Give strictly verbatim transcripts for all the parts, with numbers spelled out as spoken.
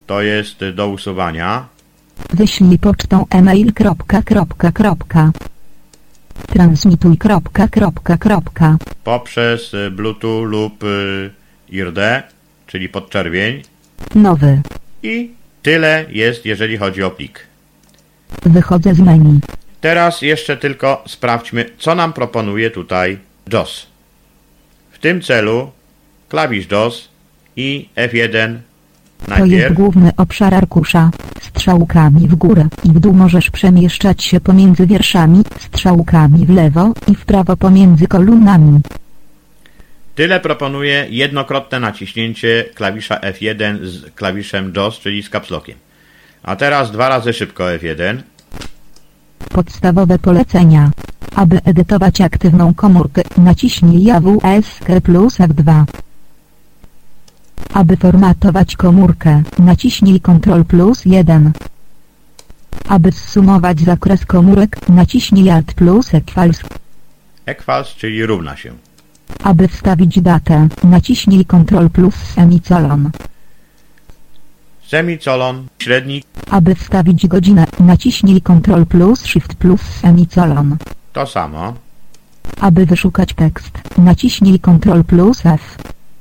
to jest do usuwania. Wyślij pocztą e-mail kropka, kropka, kropka. Transmituj kropka, kropka, kropka. Poprzez Bluetooth lub I R D, czyli podczerwień. Nowy. I tyle jest, jeżeli chodzi o plik. Wychodzę z menu. Teraz jeszcze tylko sprawdźmy, co nam proponuje tutaj JAWS. W tym celu klawisz JAWS i F jeden najpierw. To jest główny obszar arkusza. Strzałkami w górę i w dół możesz przemieszczać się pomiędzy wierszami, strzałkami w lewo i w prawo pomiędzy kolumnami. Tyle proponuje jednokrotne naciśnięcie klawisza F jeden z klawiszem JAWS, czyli z caps lockiem. A teraz dwa razy szybko F jeden. Podstawowe polecenia. Aby edytować aktywną komórkę, naciśnij J W S K plus F dwa. Aby formatować komórkę, naciśnij Ctrl plus jeden. Aby zsumować zakres komórek, naciśnij Alt plus Equals. Equals, czyli równa się. Aby wstawić datę, naciśnij Ctrl plus semicolon. Semicolon, średnik. Aby wstawić godzinę, naciśnij Ctrl plus Shift plus semicolon. To samo. Aby wyszukać tekst, naciśnij Ctrl plus F.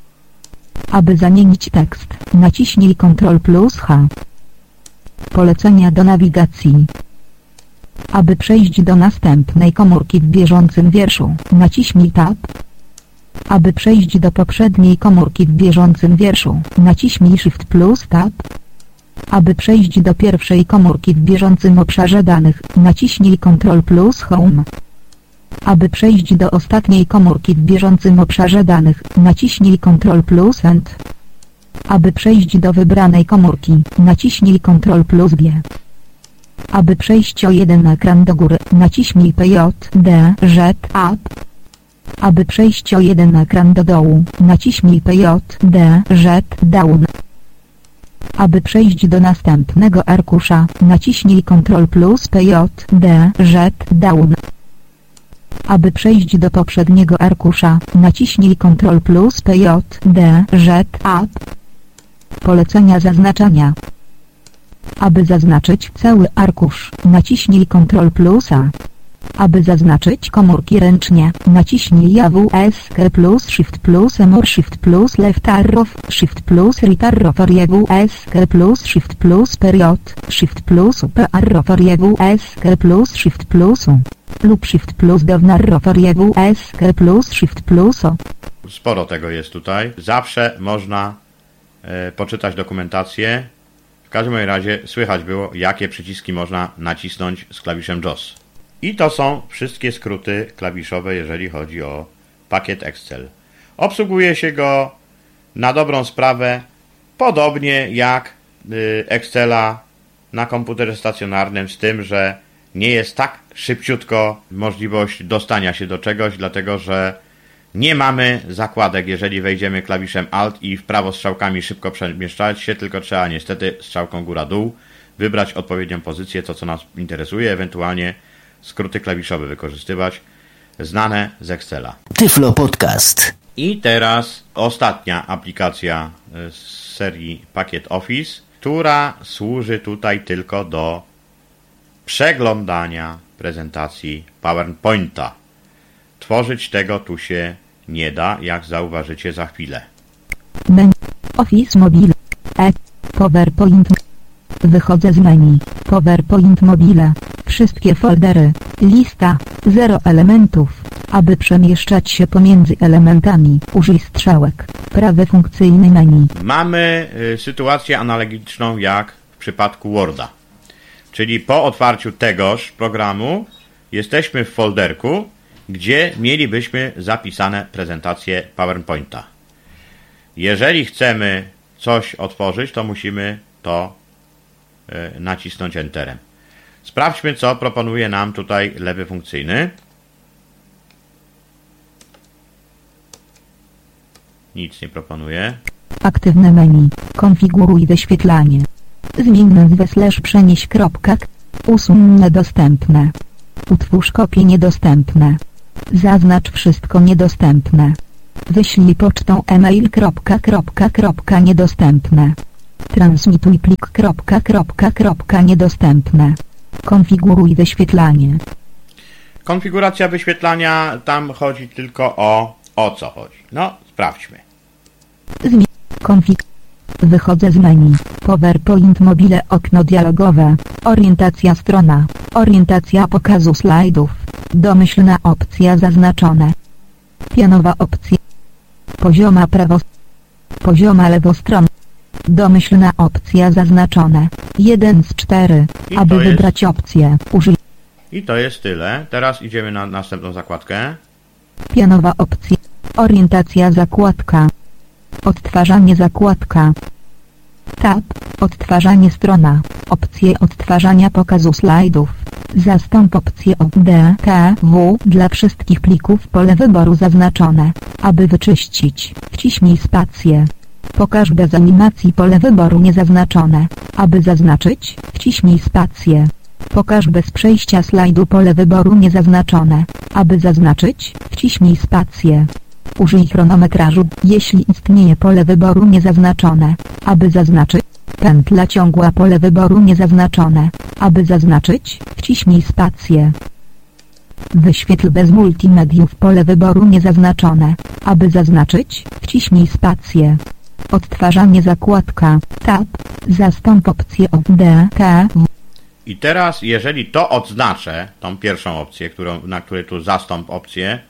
Aby zamienić tekst, naciśnij Ctrl plus H. Polecenia do nawigacji. Aby przejść do następnej komórki w bieżącym wierszu, naciśnij Tab. Aby przejść do poprzedniej komórki w bieżącym wierszu, naciśnij Shift plus Tab. Aby przejść do pierwszej komórki w bieżącym obszarze danych, naciśnij Ctrl plus Home. Aby przejść do ostatniej komórki w bieżącym obszarze danych, naciśnij Ctrl plus End. Aby przejść do wybranej komórki, naciśnij Ctrl plus G. Aby przejść o jeden ekran do góry, naciśnij P J D Z Up. Aby przejść o jeden ekran do dołu, naciśnij P J D Z Down. Aby przejść do następnego arkusza, naciśnij Ctrl plus P J D Z Down. Aby przejść do poprzedniego arkusza, naciśnij Ctrl plus P J D Z Up. Polecenia zaznaczania. Aby zaznaczyć cały arkusz, naciśnij Ctrl plus A. Aby zaznaczyć komórki ręcznie, naciśnij J W S K plus Shift plus M or Shift plus Left Arrow, Shift plus Right Arrow for J W S K plus Shift plus Period, Shift plus Up Arrow for J W S K plus Shift plus U. Lub Shift plus Down Arrow for J W S K plus Shift plus O. Sporo tego jest tutaj. Zawsze można e, poczytać dokumentację. W każdym razie słychać było, jakie przyciski można nacisnąć z klawiszem JAWS. I to są wszystkie skróty klawiszowe, jeżeli chodzi o pakiet Excel. Obsługuje się go na dobrą sprawę podobnie jak y, Excela na komputerze stacjonarnym, z tym, że nie jest tak szybciutko możliwość dostania się do czegoś, dlatego że nie mamy zakładek, jeżeli wejdziemy klawiszem Alt i w prawo strzałkami szybko przemieszczać się, tylko trzeba niestety strzałką góra-dół wybrać odpowiednią pozycję, to co nas interesuje, ewentualnie skróty klawiszowe wykorzystywać, znane z Excela. Tyflo Podcast. I teraz ostatnia aplikacja z serii Pakiet Office, która służy tutaj tylko do przeglądania prezentacji PowerPointa. Tworzyć tego tu się nie da, jak zauważycie za chwilę. Menu. Office Mobile. E. PowerPoint. Wychodzę z menu. PowerPoint Mobile. Wszystkie foldery. Lista. Zero elementów. Aby przemieszczać się pomiędzy elementami, użyj strzałek. Prawy funkcyjny menu. Mamy y, sytuację analogiczną jak w przypadku Worda. Czyli po otwarciu tegoż programu jesteśmy w folderku, gdzie mielibyśmy zapisane prezentacje PowerPointa. Jeżeli chcemy coś otworzyć, to musimy to y, nacisnąć Enterem. Sprawdźmy, co proponuje nam tutaj lewy funkcyjny. Nic nie proponuje. Aktywne menu. Konfiguruj wyświetlanie. Zmień nazwę slash przenieś kropka. Usuń niedostępne. Utwórz kopie niedostępne. Zaznacz wszystko niedostępne. Wyślij pocztą e-mail kropka, kropka, kropka, niedostępne. Transmituj plik kropka, kropka, kropka, niedostępne. Konfiguruj wyświetlanie. Konfiguracja wyświetlania, tam chodzi tylko o... O co chodzi? No, sprawdźmy. Zmień. Konfig. Wychodzę z menu. PowerPoint mobile, okno dialogowe. Orientacja strona. Orientacja pokazu slajdów. Domyślna opcja zaznaczone. Pionowa opcja. Pozioma prawo. Pozioma lewostronna. Domyślna opcja zaznaczone. jeden z czterech. Aby jest... wybrać opcję, użyj. I to jest tyle. Teraz idziemy na następną zakładkę. Pionowa opcja. Orientacja zakładka. Odtwarzanie zakładka. Tab. Odtwarzanie strona. Opcje odtwarzania pokazu slajdów. Zastąp opcję O D K W dla wszystkich plików, pole wyboru zaznaczone. Aby wyczyścić, wciśnij spację. Pokaż bez animacji, pole wyboru niezaznaczone. Aby zaznaczyć, wciśnij spację. Pokaż bez przejścia slajdu, pole wyboru niezaznaczone. Aby zaznaczyć, wciśnij spację. Użyj chronometrażu, jeśli istnieje pole wyboru niezaznaczone. Aby zaznaczyć, pętla ciągła, pole wyboru niezaznaczone. Aby zaznaczyć, wciśnij spację. Wyświetl bez multimediów, pole wyboru niezaznaczone. Aby zaznaczyć, wciśnij spację. Odtwarzanie zakładka. Tab. Zastąp opcję O D K W. I teraz, jeżeli to odznaczę, tą pierwszą opcję, którą, na której tu zastąp opcję.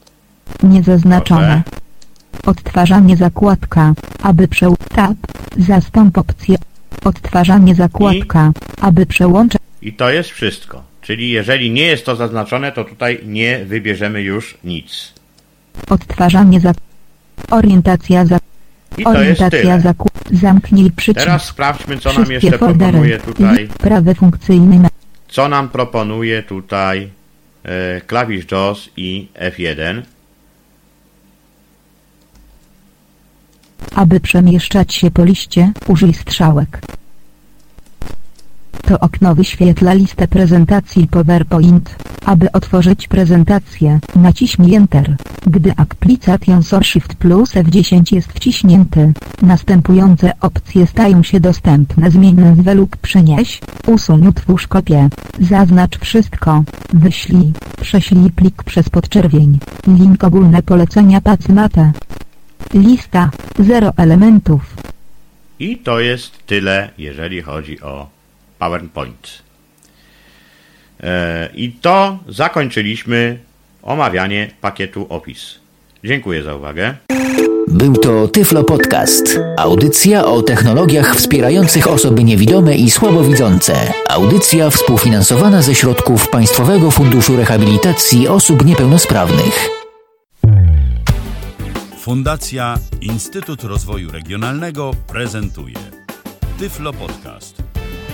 Niezaznaczone. Odtwarzanie zakładka. Aby przeł... Tab. Zastąp opcję. Odtwarzanie zakładka. I... Aby przełączyć. I to jest wszystko. Czyli jeżeli nie jest to zaznaczone, to tutaj nie wybierzemy już nic. Odtwarzanie za... Orientacja za... I to jest tyle. Za... Zamknij przycisk. Teraz sprawdźmy, co Wszystkie nam jeszcze foldery. proponuje tutaj. Prawy funkcyjny. Co nam proponuje tutaj e, klawisz JAWS i F jeden. Aby przemieszczać się po liście, użyj strzałek. To okno wyświetla listę prezentacji PowerPoint. Aby otworzyć prezentację, naciśnij Enter. Gdy Application Shift plus F dziesięć jest wciśnięty, następujące opcje stają się dostępne. Zmień nazwę lub przenieś, usuń, utwórz kopię, zaznacz wszystko, wyślij, prześlij plik przez podczerwień, link ogólne polecenia Pacmate. Lista, zero elementów. I to jest tyle, jeżeli chodzi o PowerPoint. I to zakończyliśmy omawianie pakietu Office. Dziękuję za uwagę. Był to Tyflo Podcast. Audycja o technologiach wspierających osoby niewidome i słabowidzące. Audycja współfinansowana ze środków Państwowego Funduszu Rehabilitacji Osób Niepełnosprawnych. Fundacja Instytut Rozwoju Regionalnego prezentuje Tyflo Podcast.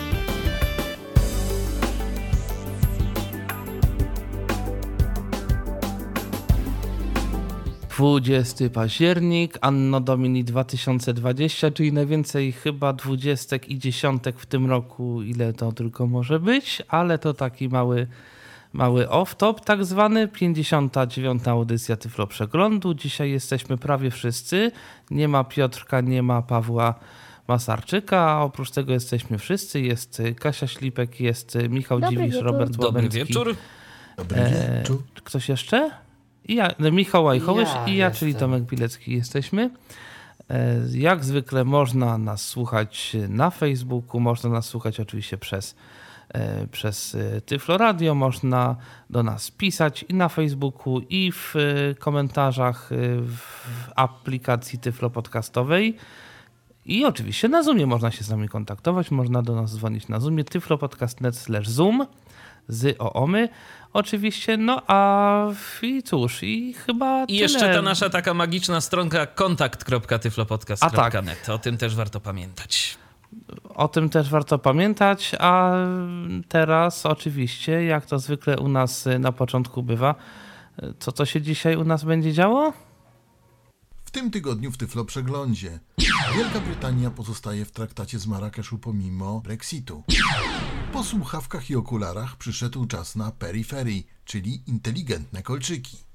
dwudziesty październik, Anno Domini dwa tysiące dwadzieścia, czyli najwięcej chyba dwudziestek i dziesiątek w tym roku, ile to tylko może być, ale to taki mały, mały off-top tak zwany, pięćdziesiąta dziewiąta audycja Tyflo Przeglądu. Dzisiaj jesteśmy prawie wszyscy, nie ma Piotrka, nie ma Pawła Masarczyka, a oprócz tego jesteśmy wszyscy, jest Kasia Ślipek, jest Michał Dobry Dziwisz, wieczór. Robert Dobry Łabęcki. wieczór. Dobry wieczór. E, ktoś jeszcze? I ja, Michał Łajchołysz ja i ja, jestem. czyli Tomek Bilecki jesteśmy. Jak zwykle można nas słuchać na Facebooku, można nas słuchać oczywiście przez, przez Tyflo Radio, można do nas pisać i na Facebooku, i w komentarzach w aplikacji Tyflo Podcastowej. I oczywiście na Zoomie można się z nami kontaktować, można do nas dzwonić na Zoomie, tyflopodcast kropka net slash zoom, z oomy oczywiście, no a i cóż, i chyba I tyle. jeszcze ta nasza taka magiczna stronka kontakt kropka tyflopodcast kropka net. Tak. O tym też warto pamiętać. O tym też warto pamiętać, a teraz oczywiście, jak to zwykle u nas na początku bywa, co to się dzisiaj u nas będzie działo? W tym tygodniu w Tyflo Przeglądzie Wielka Brytania pozostaje w traktacie z Marrakeszu pomimo Brexitu. Po słuchawkach i okularach przyszedł czas na Periphery, czyli inteligentne kolczyki.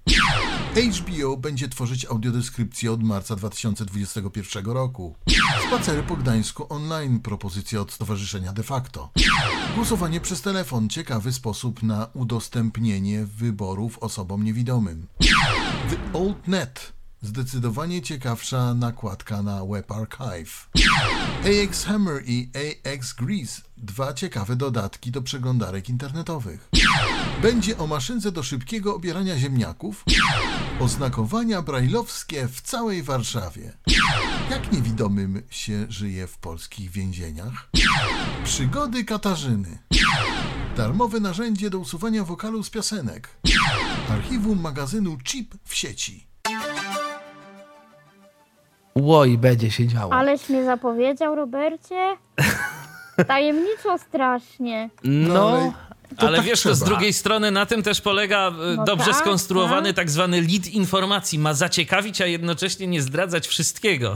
H B O będzie tworzyć audiodeskrypcję od marca dwa tysiące dwudziestego pierwszego roku. Spacery po Gdańsku online, propozycja od Stowarzyszenia De Facto. Głosowanie przez telefon, ciekawy sposób na udostępnienie wyborów osobom niewidomym. The Old Net, zdecydowanie ciekawsza nakładka na Web Archive. A X Hammer i A X Grease, dwa ciekawe dodatki do przeglądarek internetowych. Będzie o maszynce do szybkiego obierania ziemniaków, oznakowania brajlowskie w całej Warszawie. Jak niewidomym się żyje w polskich więzieniach? Przygody Katarzyny. Darmowe narzędzie do usuwania wokalu z piosenek. Archiwum magazynu Chip w sieci. Oj, będzie się działo. Aleś mnie zapowiedział, Robercie. Tajemniczo strasznie. No, ale, ale tak wiesz, trzeba. to z drugiej strony na tym też polega No dobrze tak, skonstruowany tak. tak zwany lead informacji. Ma zaciekawić, a jednocześnie nie zdradzać wszystkiego.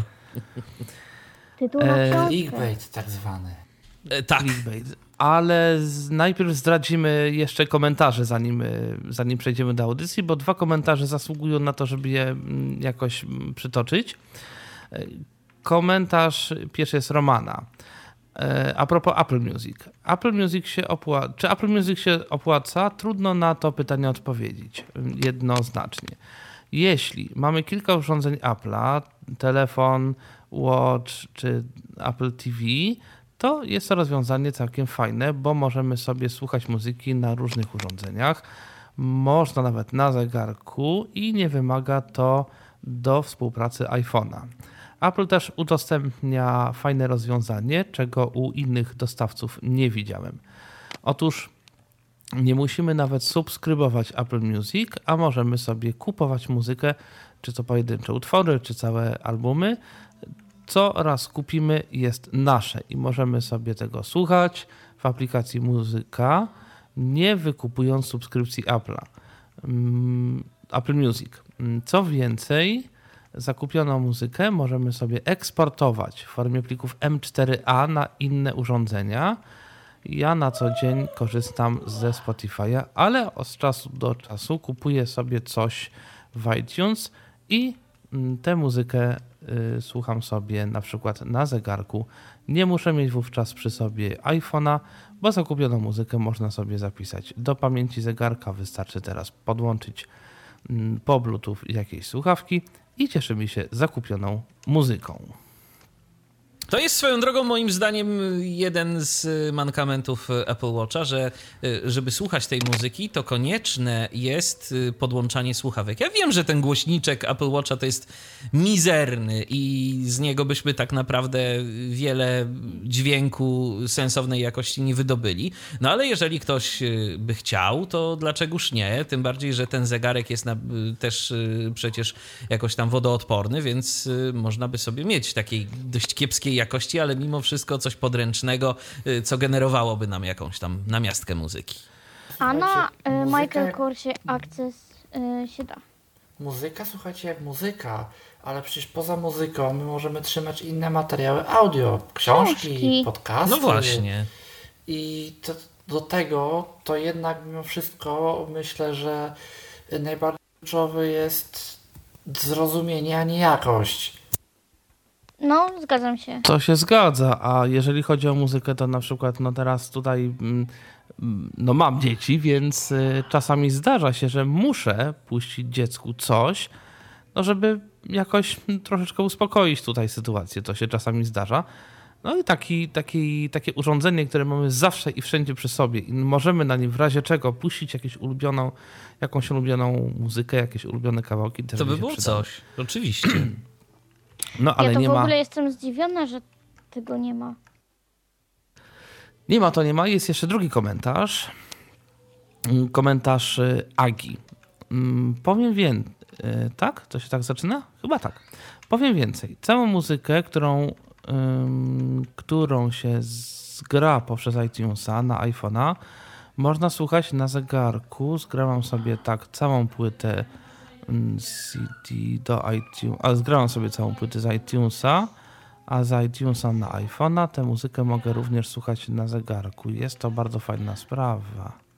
Tytuł na Eee, książkę. Clickbait tak zwany. E, tak. clickbait. Ale z, najpierw zdradzimy jeszcze komentarze, zanim, y, zanim przejdziemy do audycji, bo dwa komentarze zasługują na to, żeby je mm, jakoś mm, przytoczyć. Y, Komentarz pierwszy jest Romana. Y, A propos Apple Music. Apple Music się opłaca. Czy Apple Music się opłaca? Trudno na to pytanie odpowiedzieć y, jednoznacznie. Jeśli mamy kilka urządzeń Apple'a, telefon, Watch czy Apple T V, to jest to rozwiązanie całkiem fajne, bo możemy sobie słuchać muzyki na różnych urządzeniach. Można nawet na zegarku i nie wymaga to do współpracy iPhone'a. Apple też udostępnia fajne rozwiązanie, czego u innych dostawców nie widziałem. Otóż nie musimy nawet subskrybować Apple Music, a możemy sobie kupować muzykę, czy to pojedyncze utwory, czy całe albumy. Co raz kupimy, jest nasze i możemy sobie tego słuchać w aplikacji Muzyka, nie wykupując subskrypcji Apple'a. Apple Music. Co więcej, zakupioną muzykę możemy sobie eksportować w formie plików M cztery A na inne urządzenia. Ja na co dzień korzystam ze Spotify'a, ale od czasu do czasu kupuję sobie coś w iTunes i tę muzykę y, słucham sobie na przykład na zegarku. Nie muszę mieć wówczas przy sobie iPhone'a, bo zakupioną muzykę można sobie zapisać do pamięci zegarka. Wystarczy teraz podłączyć y, po Bluetooth jakieś słuchawki i cieszymy się zakupioną muzyką. To jest swoją drogą moim zdaniem jeden z mankamentów Apple Watcha, że żeby słuchać tej muzyki, to konieczne jest podłączanie słuchawek. Ja wiem, że ten głośniczek Apple Watcha to jest mizerny i z niego byśmy tak naprawdę wiele dźwięku sensownej jakości nie wydobyli. No ale jeżeli ktoś by chciał, to dlaczegoż nie? Tym bardziej, że ten zegarek jest na, też przecież jakoś tam wodoodporny, więc można by sobie mieć takiej dość kiepskiej jakości, ale mimo wszystko coś podręcznego, co generowałoby nam jakąś tam namiastkę muzyki. A na y, muzyka Michael jak- Korsie Access y, się da. Muzyka, słuchajcie, jak muzyka, ale przecież poza muzyką my możemy trzymać inne materiały audio, książki, Książki. podcasty. No właśnie. I to, do tego to jednak mimo wszystko myślę, że najbardziej kluczowy jest zrozumienie, a nie jakość. No, zgadzam się. To się zgadza, a jeżeli chodzi o muzykę, to na przykład no teraz tutaj mm, mm, no mam dzieci, więc y, czasami zdarza się, że muszę puścić dziecku coś, no żeby jakoś mm, troszeczkę uspokoić tutaj sytuację. To się czasami zdarza. No i taki, taki, takie urządzenie, które mamy zawsze i wszędzie przy sobie i możemy na nim w razie czego puścić jakąś ulubioną, jakąś ulubioną muzykę, jakieś ulubione kawałki. Też To by się było przydało. coś. Oczywiście. No ale ja to nie w ma... ogóle jestem zdziwiona, że tego nie ma. Nie ma, to nie ma. Jest jeszcze drugi komentarz. Mm, Komentarz y, Agi. Mm, Powiem więcej. Tak? To się tak zaczyna? Chyba tak. Powiem więcej. Całą muzykę, którą, ym, którą się zgra poprzez iTunesa na iPhone'a, można słuchać na zegarku. Zgrałam sobie tak całą płytę mm, C D do iTunes, ale zgrałam sobie całą płytę z iTunesa, a z iTunesa na iPhone'a tę muzykę mogę również słuchać na zegarku. Jest to bardzo fajna sprawa.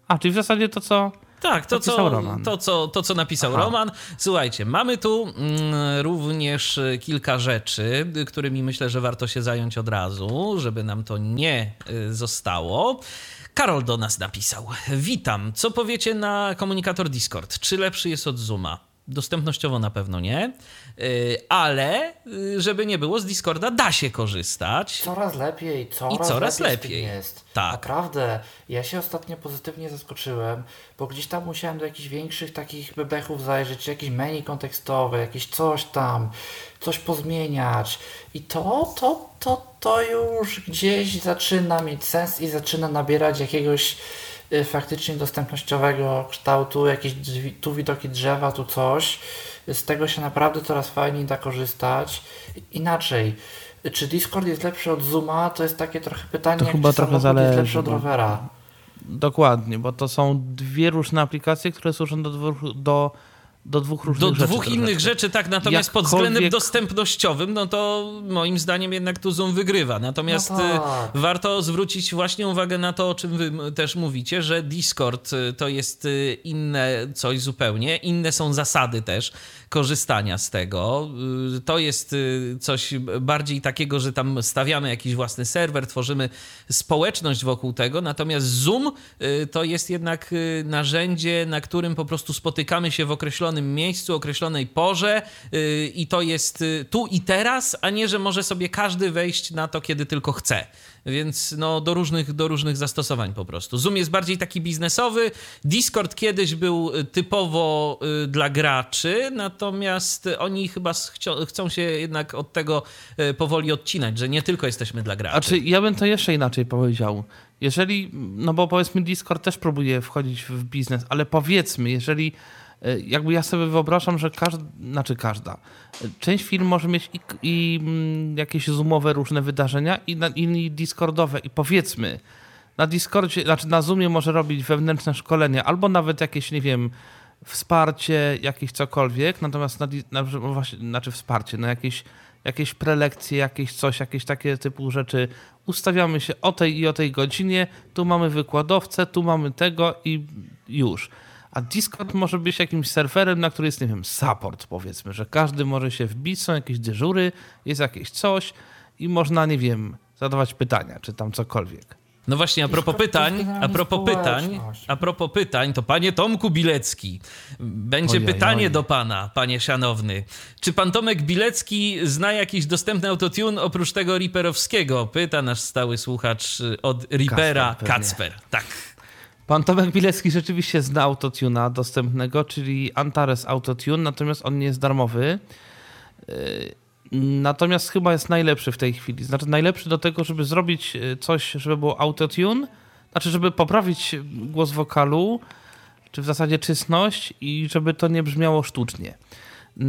A, czyli w zasadzie to, co Tak, to napisał co, Roman. to, co, to, co napisał Aha. Roman. Słuchajcie, mamy tu mm, również kilka rzeczy, którymi myślę, że warto się zająć od razu, żeby nam to nie y, zostało. Karol do nas napisał. Witam. Co powiecie na komunikator Discord? Czy lepszy jest od Zooma? Dostępnościowo na pewno nie, y, ale y, żeby nie było, z Discorda da się korzystać. Coraz lepiej, coraz, I coraz lepiej, z tym lepiej. jest. Tak. Naprawdę, ja się ostatnio pozytywnie zaskoczyłem, bo gdzieś tam musiałem do jakichś większych takich bebechów zajrzeć, jakieś menu kontekstowe, jakieś coś tam, coś pozmieniać i to, to, to, to już gdzieś zaczyna mieć sens i zaczyna nabierać jakiegoś y, faktycznie dostępnościowego kształtu, jakieś drzwi, tu widoki drzewa, tu coś. Z tego się naprawdę coraz fajniej da korzystać. Inaczej, czy Discord jest lepszy od Zooma? To jest takie trochę pytanie, To jak chyba czy trochę samochód zależy, jest lepszy od bo- rowera. Dokładnie, bo to są dwie różne aplikacje, które służą do dwóch, do, do dwóch różnych Do rzeczy. dwóch innych troszeczkę. rzeczy, tak, natomiast pod względem Jakkolwiek- dostępnościowym, no to moim zdaniem jednak tu Zoom wygrywa. Natomiast No tak. y, warto zwrócić właśnie uwagę na to, o czym wy m- też mówicie, że Discord y, to jest y, inne coś zupełnie, inne są zasady też korzystania z tego. Y, To jest y, coś bardziej takiego, że tam stawiamy jakiś własny serwer, tworzymy społeczność wokół tego, natomiast Zoom y, to jest jednak y, narzędzie, na którym po prostu spotykamy się w określonym miejscu, określonej porze y, i to jest y, tu i teraz, a nie, że może sobie każdy wejść na to, kiedy tylko chce. Więc no, do różnych, do różnych zastosowań po prostu. Zoom jest bardziej taki biznesowy. Discord kiedyś był y, typowo y, dla graczy, natomiast oni chyba chcio- chcą się jednak od tego y, powoli odcinać, że nie tylko jesteśmy dla graczy. Znaczy, ja bym to jeszcze inaczej powiedział. Jeżeli, no bo powiedzmy Discord też próbuje wchodzić w biznes, ale powiedzmy, jeżeli e, jakby ja sobie wyobrażam, że każda, znaczy każda, e, część firm może mieć i, i mm, jakieś zoomowe różne wydarzenia i, na, i discordowe i powiedzmy na Discordzie, znaczy na Zoomie może robić wewnętrzne szkolenia albo nawet jakieś, nie wiem, wsparcie, jakieś cokolwiek, natomiast na, di- na, właśnie, znaczy wsparcie, no jakieś jakieś prelekcje, jakieś coś, jakieś takie typu rzeczy. Ustawiamy się o tej i o tej godzinie, tu mamy wykładowcę, tu mamy tego i już. A Discord może być jakimś serwerem, na który jest, nie wiem, support powiedzmy, że każdy może się wbić, są jakieś dyżury, jest jakieś coś i można, nie wiem, zadawać pytania, czy tam cokolwiek. No właśnie, a propos Discord to jest pytań, generalnie a propos pytań, społeczność. a propos pytań, to panie Tomku Bilecki, będzie Ojej, pytanie ojej. do pana, panie szanowny. Czy pan Tomek Bilecki zna jakiś dostępny autotune oprócz tego Reaperowskiego? Pyta nasz stały słuchacz od Reapera, Kacper pewnie. Kacper. Tak. Pan Tomek Bilecki rzeczywiście zna autotuna dostępnego, czyli Antares Autotune, natomiast on nie jest darmowy. Yy, Natomiast chyba jest najlepszy w tej chwili. Znaczy najlepszy do tego, żeby zrobić yy, coś, żeby było autotune, znaczy żeby poprawić głos wokalu, czy w zasadzie czystność i żeby to nie brzmiało sztucznie. Yy,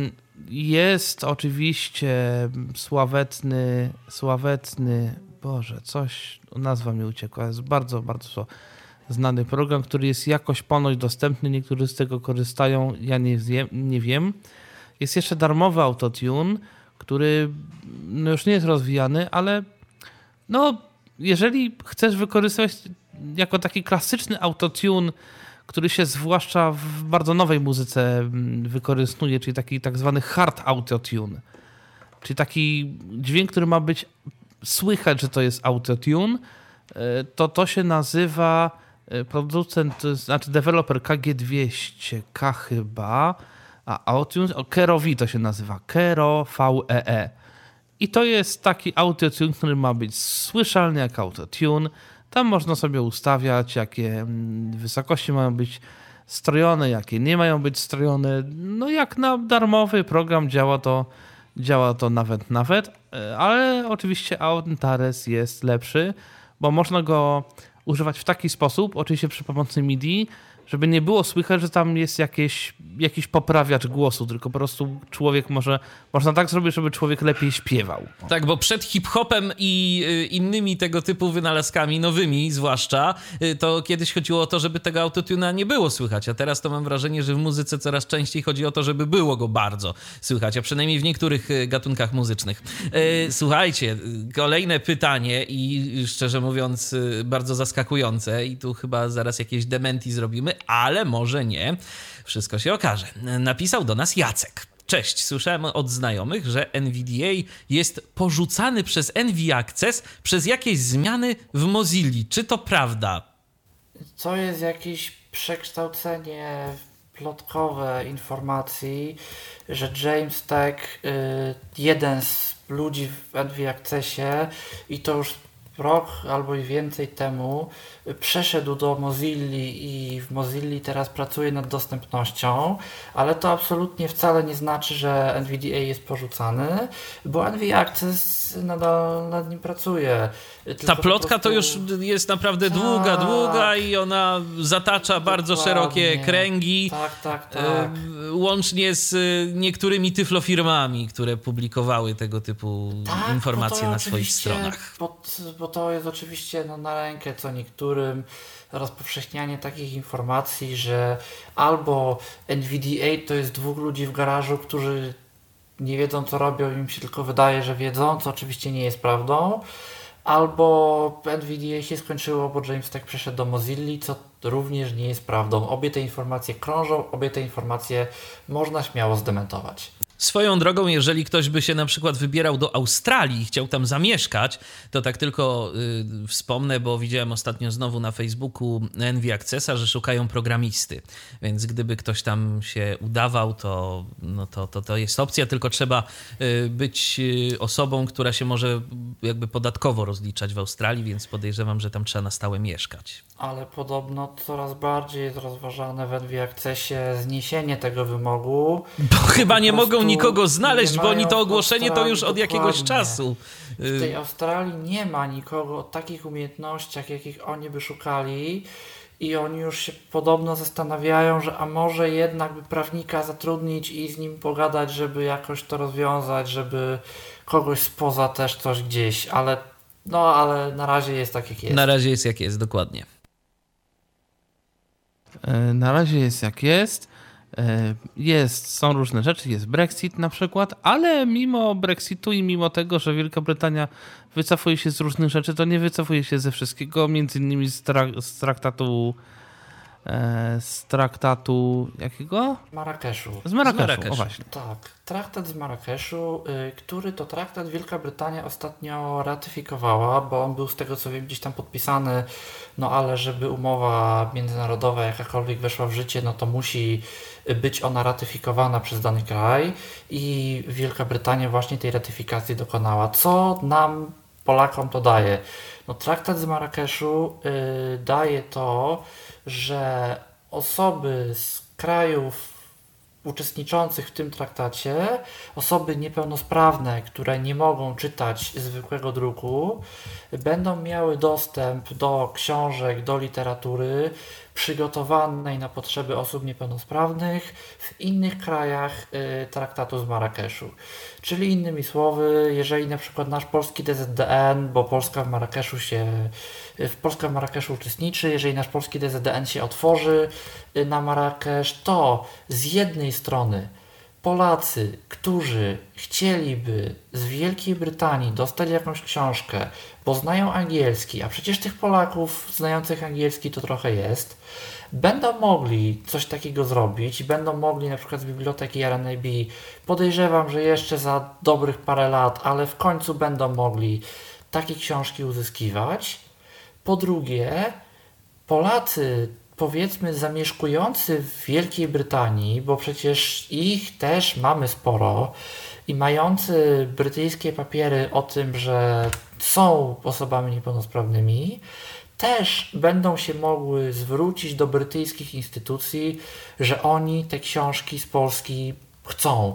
Jest oczywiście sławetny, sławetny, Boże, coś, nazwa mi uciekła, jest bardzo, bardzo znany program, który jest jakoś ponoć dostępny, niektórzy z tego korzystają, ja nie, zjem, nie wiem. Jest jeszcze darmowy autotune, który no już nie jest rozwijany, ale no, jeżeli chcesz wykorzystywać jako taki klasyczny autotune, który się zwłaszcza w bardzo nowej muzyce mm, wykorzystuje, czyli taki tak zwany hard autotune, czyli taki dźwięk, który ma być słychać, że to jest autotune, to to się nazywa producent, to znaczy deweloper K G dwieście K chyba, a autotune, o, Kero V to się nazywa, Kero V E E. I to jest taki autotune, który ma być słyszalny jak autotune. Tam można sobie ustawiać, jakie mm, wysokości mają być strojone, jakie nie mają być strojone. No jak na darmowy program działa to, działa to nawet, nawet, ale oczywiście Antares jest lepszy, bo można go używać w taki sposób, oczywiście przy pomocy M I D I, żeby nie było słychać, że tam jest jakieś, jakiś poprawiacz głosu, tylko po prostu człowiek może, można tak zrobić, żeby człowiek lepiej śpiewał. O. Tak, bo przed hip-hopem i y, innymi tego typu wynalazkami, nowymi zwłaszcza, y, to kiedyś chodziło o to, żeby tego autotuna nie było słychać, a teraz to mam wrażenie, że w muzyce coraz częściej chodzi o to, żeby było go bardzo słychać, a przynajmniej w niektórych y, gatunkach muzycznych. Y, słuchajcie, kolejne pytanie i szczerze mówiąc y, bardzo zaskakujące i tu chyba zaraz jakieś dementi zrobimy, ale może nie. Wszystko się okaże. Napisał do nas Jacek. Cześć, słyszałem od znajomych, że N V D A jest porzucany przez N V Access przez jakieś zmiany w Mozilli. Czy to prawda? To jest jakieś przekształcenie plotkowe informacji, że James Tech, jeden z ludzi w N V Accessie i to już rok albo i więcej temu przeszedł do Mozilli i w Mozilli teraz pracuje nad dostępnością, ale to absolutnie wcale nie znaczy, że N V D A jest porzucany, bo N V Access nadal nad nim pracuje. Tylko Ta plotka prostu... to już jest naprawdę tak, długa, długa i ona zatacza dokładnie. Bardzo szerokie kręgi, tak, tak, tak. Y, łącznie z niektórymi tyflofirmami, które publikowały tego typu tak, informacje na swoich stronach. Bo, bo to jest oczywiście no, na rękę co niektórym rozpowszechnianie takich informacji, że albo N V D A to jest dwóch ludzi w garażu, którzy nie wiedzą co robią, im się tylko wydaje, że wiedzą, co oczywiście nie jest prawdą, albo N V D A się skończyło, bo James tak przeszedł do Mozilli, co również nie jest prawdą. Obie te informacje krążą, obie te informacje można śmiało zdementować. Swoją drogą, jeżeli ktoś by się na przykład wybierał do Australii i chciał tam zamieszkać, to tak tylko y, wspomnę, bo widziałem ostatnio znowu na Facebooku N V Accessa, że szukają programisty. Więc gdyby ktoś tam się udawał, to, no to, to, to jest opcja, tylko trzeba y, być y, osobą, która się może jakby podatkowo rozliczać w Australii, więc podejrzewam, że tam trzeba na stałe mieszkać. Ale podobno coraz bardziej jest rozważane w N V Accessie zniesienie tego wymogu. Bo chyba nie mogą nikogo znaleźć, bo oni to ogłoszenie to już od jakiegoś dokładnie. czasu. W tej Australii nie ma nikogo o takich umiejętnościach, jakich oni by szukali i oni już się podobno zastanawiają, że a może jednak by prawnika zatrudnić i z nim pogadać, żeby jakoś to rozwiązać, żeby kogoś spoza też coś gdzieś, ale no ale na razie jest tak jak jest. Na razie jest jak jest, dokładnie. Na razie jest jak jest. Jest, są różne rzeczy, jest Brexit na przykład, ale mimo Brexitu i mimo tego, że Wielka Brytania wycofuje się z różnych rzeczy, to nie wycofuje się ze wszystkiego, między innymi z, tra- z traktatu z traktatu jakiego? Marrakeszu. Z Marrakeszu, Z Marrakeszu. o właśnie. Tak, traktat z Marrakeszu, y, który to traktat Wielka Brytania ostatnio ratyfikowała, bo on był z tego co wiem gdzieś tam podpisany, no ale żeby umowa międzynarodowa jakakolwiek weszła w życie, no to musi być ona ratyfikowana przez dany kraj i Wielka Brytania właśnie tej ratyfikacji dokonała. Co nam, Polakom, to daje? No traktat z Marrakeszu y, daje to, że osoby z krajów uczestniczących w tym traktacie, osoby niepełnosprawne, które nie mogą czytać zwykłego druku, będą miały dostęp do książek, do literatury przygotowanej na potrzeby osób niepełnosprawnych w innych krajach y, traktatu z Marrakeszu. Czyli innymi słowy, jeżeli na przykład nasz polski D Z D N, bo Polska w Marrakeszu się w Polska w Marrakeszu uczestniczy, jeżeli nasz polski D Z D N się otworzy y, na Marrakesz, to z jednej strony Polacy, którzy chcieliby z Wielkiej Brytanii dostać jakąś książkę, bo znają angielski, a przecież tych Polaków znających angielski to trochę jest, będą mogli coś takiego zrobić i będą mogli na przykład z biblioteki R N A B, podejrzewam, że jeszcze za dobrych parę lat, ale w końcu będą mogli takie książki uzyskiwać. Po drugie, Polacy, powiedzmy zamieszkujący w Wielkiej Brytanii, bo przecież ich też mamy sporo i mający brytyjskie papiery o tym, że są osobami niepełnosprawnymi, też będą się mogły zwrócić do brytyjskich instytucji, że oni te książki z Polski chcą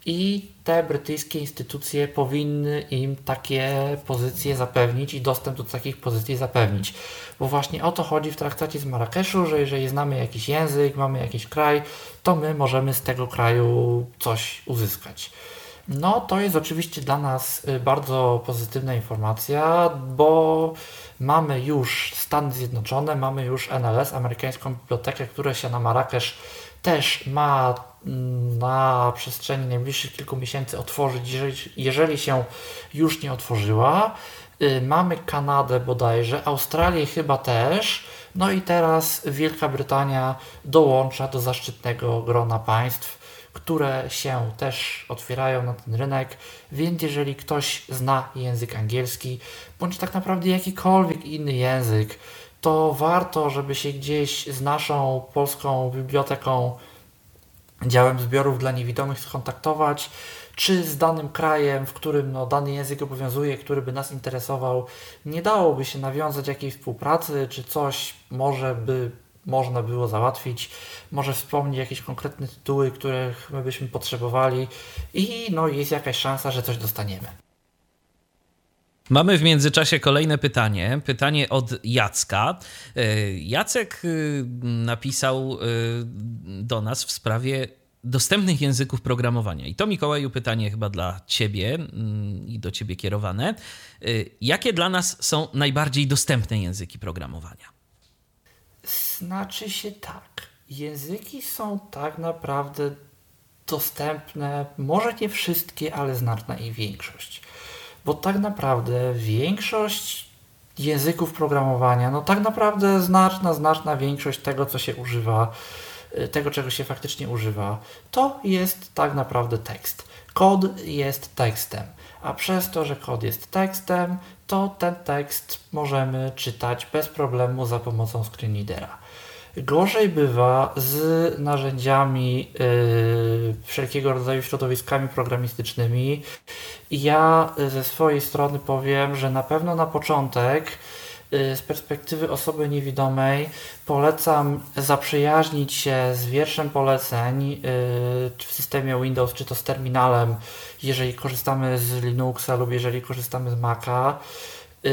i te brytyjskie instytucje powinny im takie pozycje zapewnić i dostęp do takich pozycji zapewnić. Bo właśnie o to chodzi w traktacie z Marrakeszu, że jeżeli znamy jakiś język, mamy jakiś kraj, to my możemy z tego kraju coś uzyskać. No to jest oczywiście dla nas bardzo pozytywna informacja, bo mamy już Stany Zjednoczone, mamy już N L S, amerykańską bibliotekę, która się na Marrakesz też ma na przestrzeni najbliższych kilku miesięcy otworzyć, jeżeli, jeżeli się już nie otworzyła. Mamy Kanadę bodajże, Australię chyba też, no i teraz Wielka Brytania dołącza do zaszczytnego grona państw, które się też otwierają na ten rynek, więc jeżeli ktoś zna język angielski, bądź tak naprawdę jakikolwiek inny język, to warto, żeby się gdzieś z naszą polską biblioteką, działem zbiorów dla niewidomych skontaktować, czy z danym krajem, w którym no, dany język obowiązuje, który by nas interesował, nie dałoby się nawiązać jakiejś współpracy, czy coś może by można było załatwić, może wspomnieć jakieś konkretne tytuły, których my byśmy potrzebowali i no, jest jakaś szansa, że coś dostaniemy. Mamy w międzyczasie kolejne pytanie. Pytanie od Jacka. Jacek napisał do nas w sprawie dostępnych języków programowania. I to, Mikołaju, pytanie chyba dla ciebie i do ciebie kierowane. Jakie dla nas są najbardziej dostępne języki programowania? Znaczy się tak. Języki są tak naprawdę dostępne, może nie wszystkie, ale znaczna ich większość. Bo tak naprawdę większość języków programowania, no tak naprawdę znaczna, znaczna większość tego, co się używa, tego, czego się faktycznie używa, to jest tak naprawdę tekst. Kod jest tekstem, a przez to, że kod jest tekstem, to ten tekst możemy czytać bez problemu za pomocą screenreadera. Gorzej bywa z narzędziami yy, wszelkiego rodzaju środowiskami programistycznymi. Ja ze swojej strony powiem, że na pewno na początek yy, z perspektywy osoby niewidomej polecam zaprzyjaźnić się z wierszem poleceń yy, w systemie Windows, czy to z terminalem, jeżeli korzystamy z Linuxa lub jeżeli korzystamy z Maca. Yy,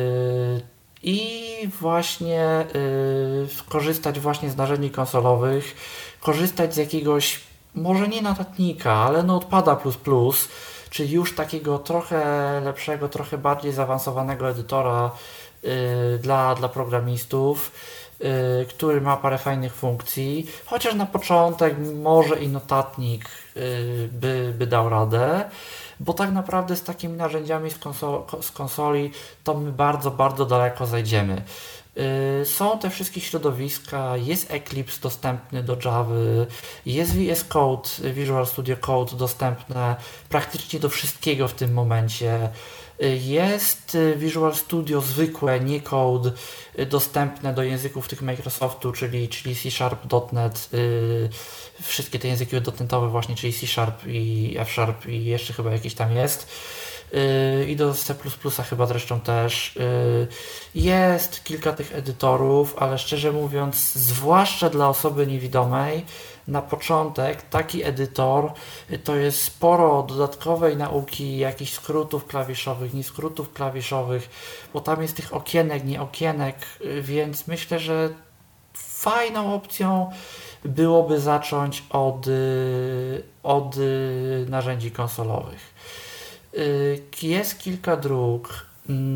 I właśnie yy, korzystać właśnie z narzędzi konsolowych, korzystać z jakiegoś, może nie notatnika, ale Notepada plus plus, czyli już takiego trochę lepszego, trochę bardziej zaawansowanego edytora yy, dla, dla programistów, yy, który ma parę fajnych funkcji, chociaż na początek może i notatnik yy, by, by dał radę. Bo tak naprawdę z takimi narzędziami z, konsol- z konsoli to my bardzo, bardzo daleko zajdziemy. Yy, są te wszystkie środowiska, jest Eclipse dostępny do Java, jest V S Code, Visual Studio Code dostępne praktycznie do wszystkiego w tym momencie. Yy, jest Visual Studio zwykłe, nie Code, yy, dostępne do języków tych Microsoftu, czyli, czyli C Sharp, dot net, yy, wszystkie te języki dotnetowe właśnie, czyli C Sharp i F Sharp i jeszcze chyba jakiś tam jest. Yy, I do C plus plus chyba zresztą też. Yy, jest kilka tych edytorów, ale szczerze mówiąc, zwłaszcza dla osoby niewidomej, na początek taki edytor to jest sporo dodatkowej nauki, jakichś skrótów klawiszowych, nie skrótów klawiszowych, bo tam jest tych okienek, nie okienek, więc myślę, że fajną opcją byłoby zacząć od, od narzędzi konsolowych. Jest kilka dróg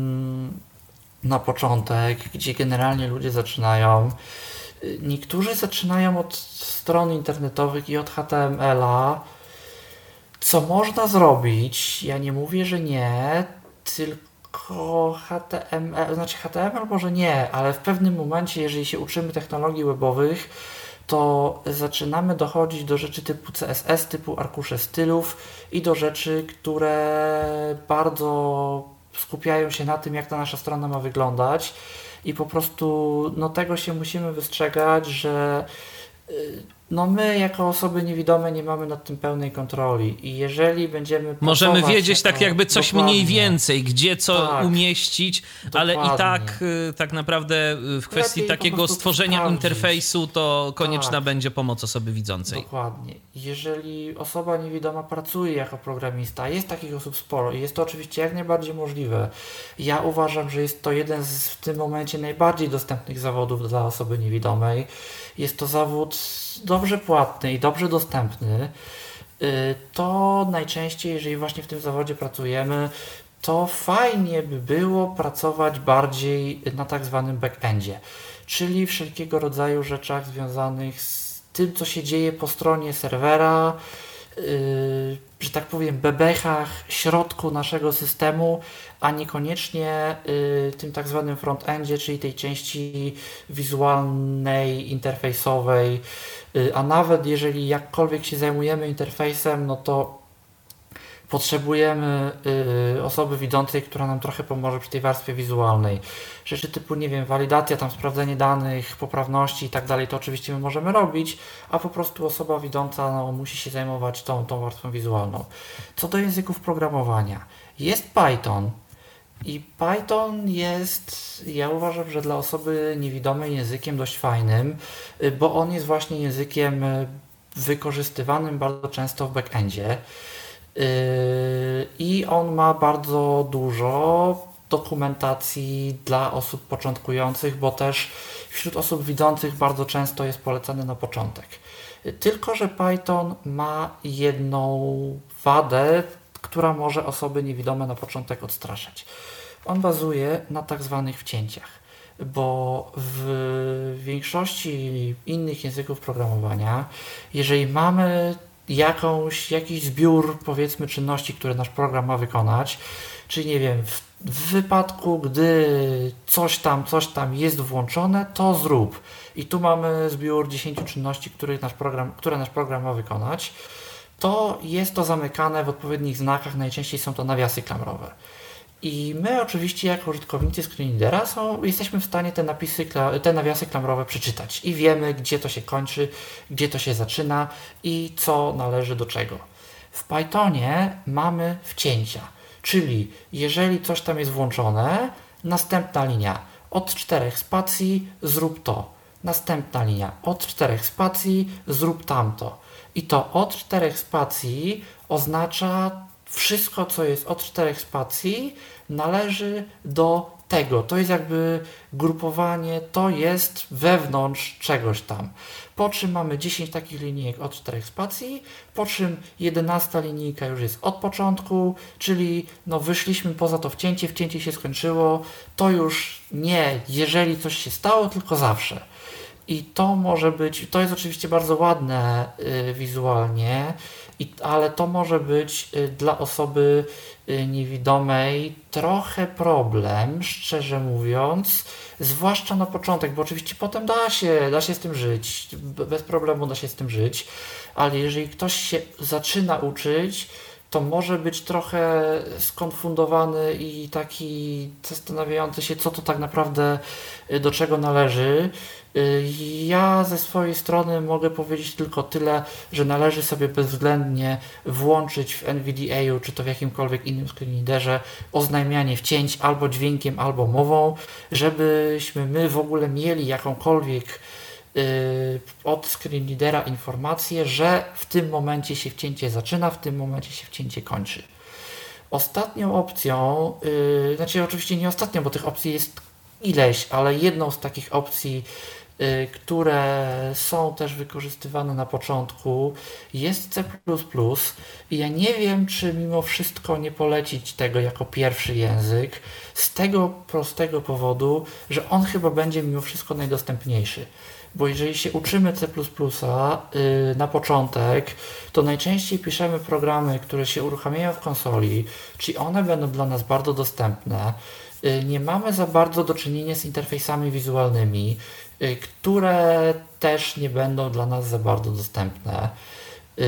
na początek, gdzie generalnie ludzie zaczynają. Niektórzy zaczynają od stron internetowych i od H T M L a, co można zrobić. Ja nie mówię, że nie, tylko H T M L, znaczy H T M L może nie, ale w pewnym momencie, jeżeli się uczymy technologii webowych, to zaczynamy dochodzić do rzeczy typu C S S, typu arkusze stylów i do rzeczy, które bardzo skupiają się na tym, jak ta nasza strona ma wyglądać i po prostu no, tego się musimy wystrzegać, że no my jako osoby niewidome nie mamy nad tym pełnej kontroli i jeżeli będziemy możemy pracować wiedzieć jako, tak jakby coś dokładnie, mniej więcej, gdzie co tak, umieścić, ale dokładnie. i tak tak naprawdę w kwestii Lepiej po takiego prostu stworzenia sprawdzić. interfejsu to konieczna Tak. będzie pomoc osoby widzącej. Dokładnie. Jeżeli osoba niewidoma pracuje jako programista, jest takich osób sporo i jest to oczywiście jak najbardziej możliwe. Ja uważam, że jest to jeden z w tym momencie najbardziej dostępnych zawodów dla osoby niewidomej. Jest to zawód dobrze płatny i dobrze dostępny. To najczęściej, jeżeli właśnie w tym zawodzie pracujemy, to fajnie by było pracować bardziej na tak zwanym backendzie, czyli wszelkiego rodzaju rzeczach związanych z tym, co się dzieje po stronie serwera, yy, że tak powiem, bebechach, środku naszego systemu, a niekoniecznie yy, tym tak zwanym frontendzie, czyli tej części wizualnej, interfejsowej, yy, a nawet jeżeli jakkolwiek się zajmujemy interfejsem, no to potrzebujemy y, osoby widzącej, która nam trochę pomoże przy tej warstwie wizualnej. Rzeczy typu, nie wiem, walidacja, tam sprawdzenie danych, poprawności i tak dalej, to oczywiście my możemy robić, a po prostu osoba widząca no, musi się zajmować tą, tą warstwą wizualną. Co do języków programowania, jest Python i Python jest, ja uważam, że dla osoby niewidomej językiem dość fajnym, y, bo on jest właśnie językiem y, wykorzystywanym bardzo często w backendzie. I on ma bardzo dużo dokumentacji dla osób początkujących, bo też wśród osób widzących bardzo często jest polecany na początek. Tylko że Python ma jedną wadę, która może osoby niewidome na początek odstraszać. On bazuje na tak zwanych wcięciach, bo w większości innych języków programowania, jeżeli mamy jakąś, jakiś zbiór, powiedzmy, czynności, które nasz program ma wykonać, czyli nie wiem, w, w wypadku, gdy coś tam, coś tam jest włączone, to zrób. I tu mamy zbiór dziesięciu czynności, których nasz program, które nasz program ma wykonać, to jest to zamykane w odpowiednich znakach, najczęściej są to nawiasy klamrowe. I my oczywiście jako użytkownicy screenreadera są, jesteśmy w stanie te napisy, te nawiasy klamrowe przeczytać i wiemy, gdzie to się kończy, gdzie to się zaczyna i co należy do czego. W Pythonie mamy wcięcia, czyli jeżeli coś tam jest włączone, następna linia od czterech spacji zrób to, następna linia od czterech spacji zrób tamto. I to od czterech spacji oznacza wszystko, co jest od czterech spacji, należy do tego. To jest jakby grupowanie, to jest wewnątrz czegoś tam. Po czym mamy dziesięć takich linijek od czterech spacji, po czym jedenasta linijka już jest od początku, czyli no wyszliśmy poza to wcięcie, wcięcie się skończyło, to już nie jeżeli coś się stało, tylko zawsze. I to może być, to jest oczywiście bardzo ładne y, wizualnie, i, ale to może być y, dla osoby y, niewidomej trochę problem, szczerze mówiąc, zwłaszcza na początek, bo oczywiście potem da się, da się z tym żyć, bez problemu da się z tym żyć, ale jeżeli ktoś się zaczyna uczyć, to może być trochę skonfundowany i taki zastanawiający się, co to tak naprawdę do czego należy. Ja ze swojej strony mogę powiedzieć tylko tyle, że należy sobie bezwzględnie włączyć w N V D A u, czy to w jakimkolwiek innym screenreaderze, oznajmianie wcięć albo dźwiękiem, albo mową, żebyśmy my w ogóle mieli jakąkolwiek od screenreadera informację, że w tym momencie się wcięcie zaczyna, w tym momencie się wcięcie kończy. Ostatnią opcją, yy, znaczy oczywiście nie ostatnią, bo tych opcji jest ileś, ale jedną z takich opcji, yy, które są też wykorzystywane na początku, jest C plus plus i ja nie wiem, czy mimo wszystko nie polecić tego jako pierwszy język, z tego prostego powodu, że on chyba będzie mimo wszystko najdostępniejszy. Bo jeżeli się uczymy C plus plus yy, na początek, to najczęściej piszemy programy, które się uruchamiają w konsoli, czyli one będą dla nas bardzo dostępne. Yy, nie mamy za bardzo do czynienia z interfejsami wizualnymi, yy, które też nie będą dla nas za bardzo dostępne. Yy,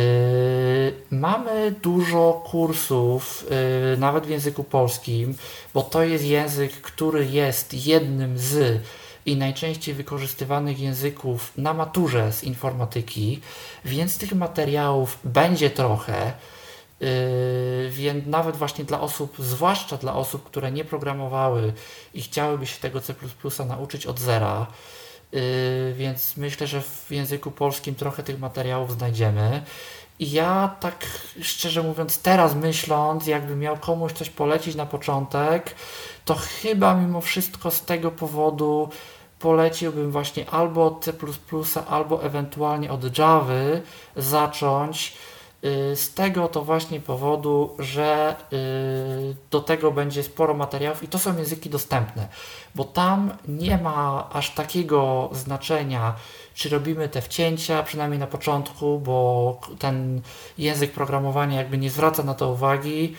mamy dużo kursów, yy, nawet w języku polskim, bo to jest język, który jest jednym z i najczęściej wykorzystywanych języków na maturze z informatyki, więc tych materiałów będzie trochę. Yy, więc nawet właśnie dla osób, zwłaszcza dla osób, które nie programowały i chciałyby się tego C plus plus nauczyć od zera, yy, więc myślę, że w języku polskim trochę tych materiałów znajdziemy. I ja tak szczerze mówiąc teraz myśląc, jakbym miał komuś coś polecić na początek, to chyba mimo wszystko z tego powodu poleciłbym właśnie albo od C plus plus, albo ewentualnie od Javy zacząć. Z tego to właśnie powodu, że do tego będzie sporo materiałów i to są języki dostępne, bo tam nie ma aż takiego znaczenia, czy robimy te wcięcia, przynajmniej na początku, bo ten język programowania jakby nie zwraca na to uwagi.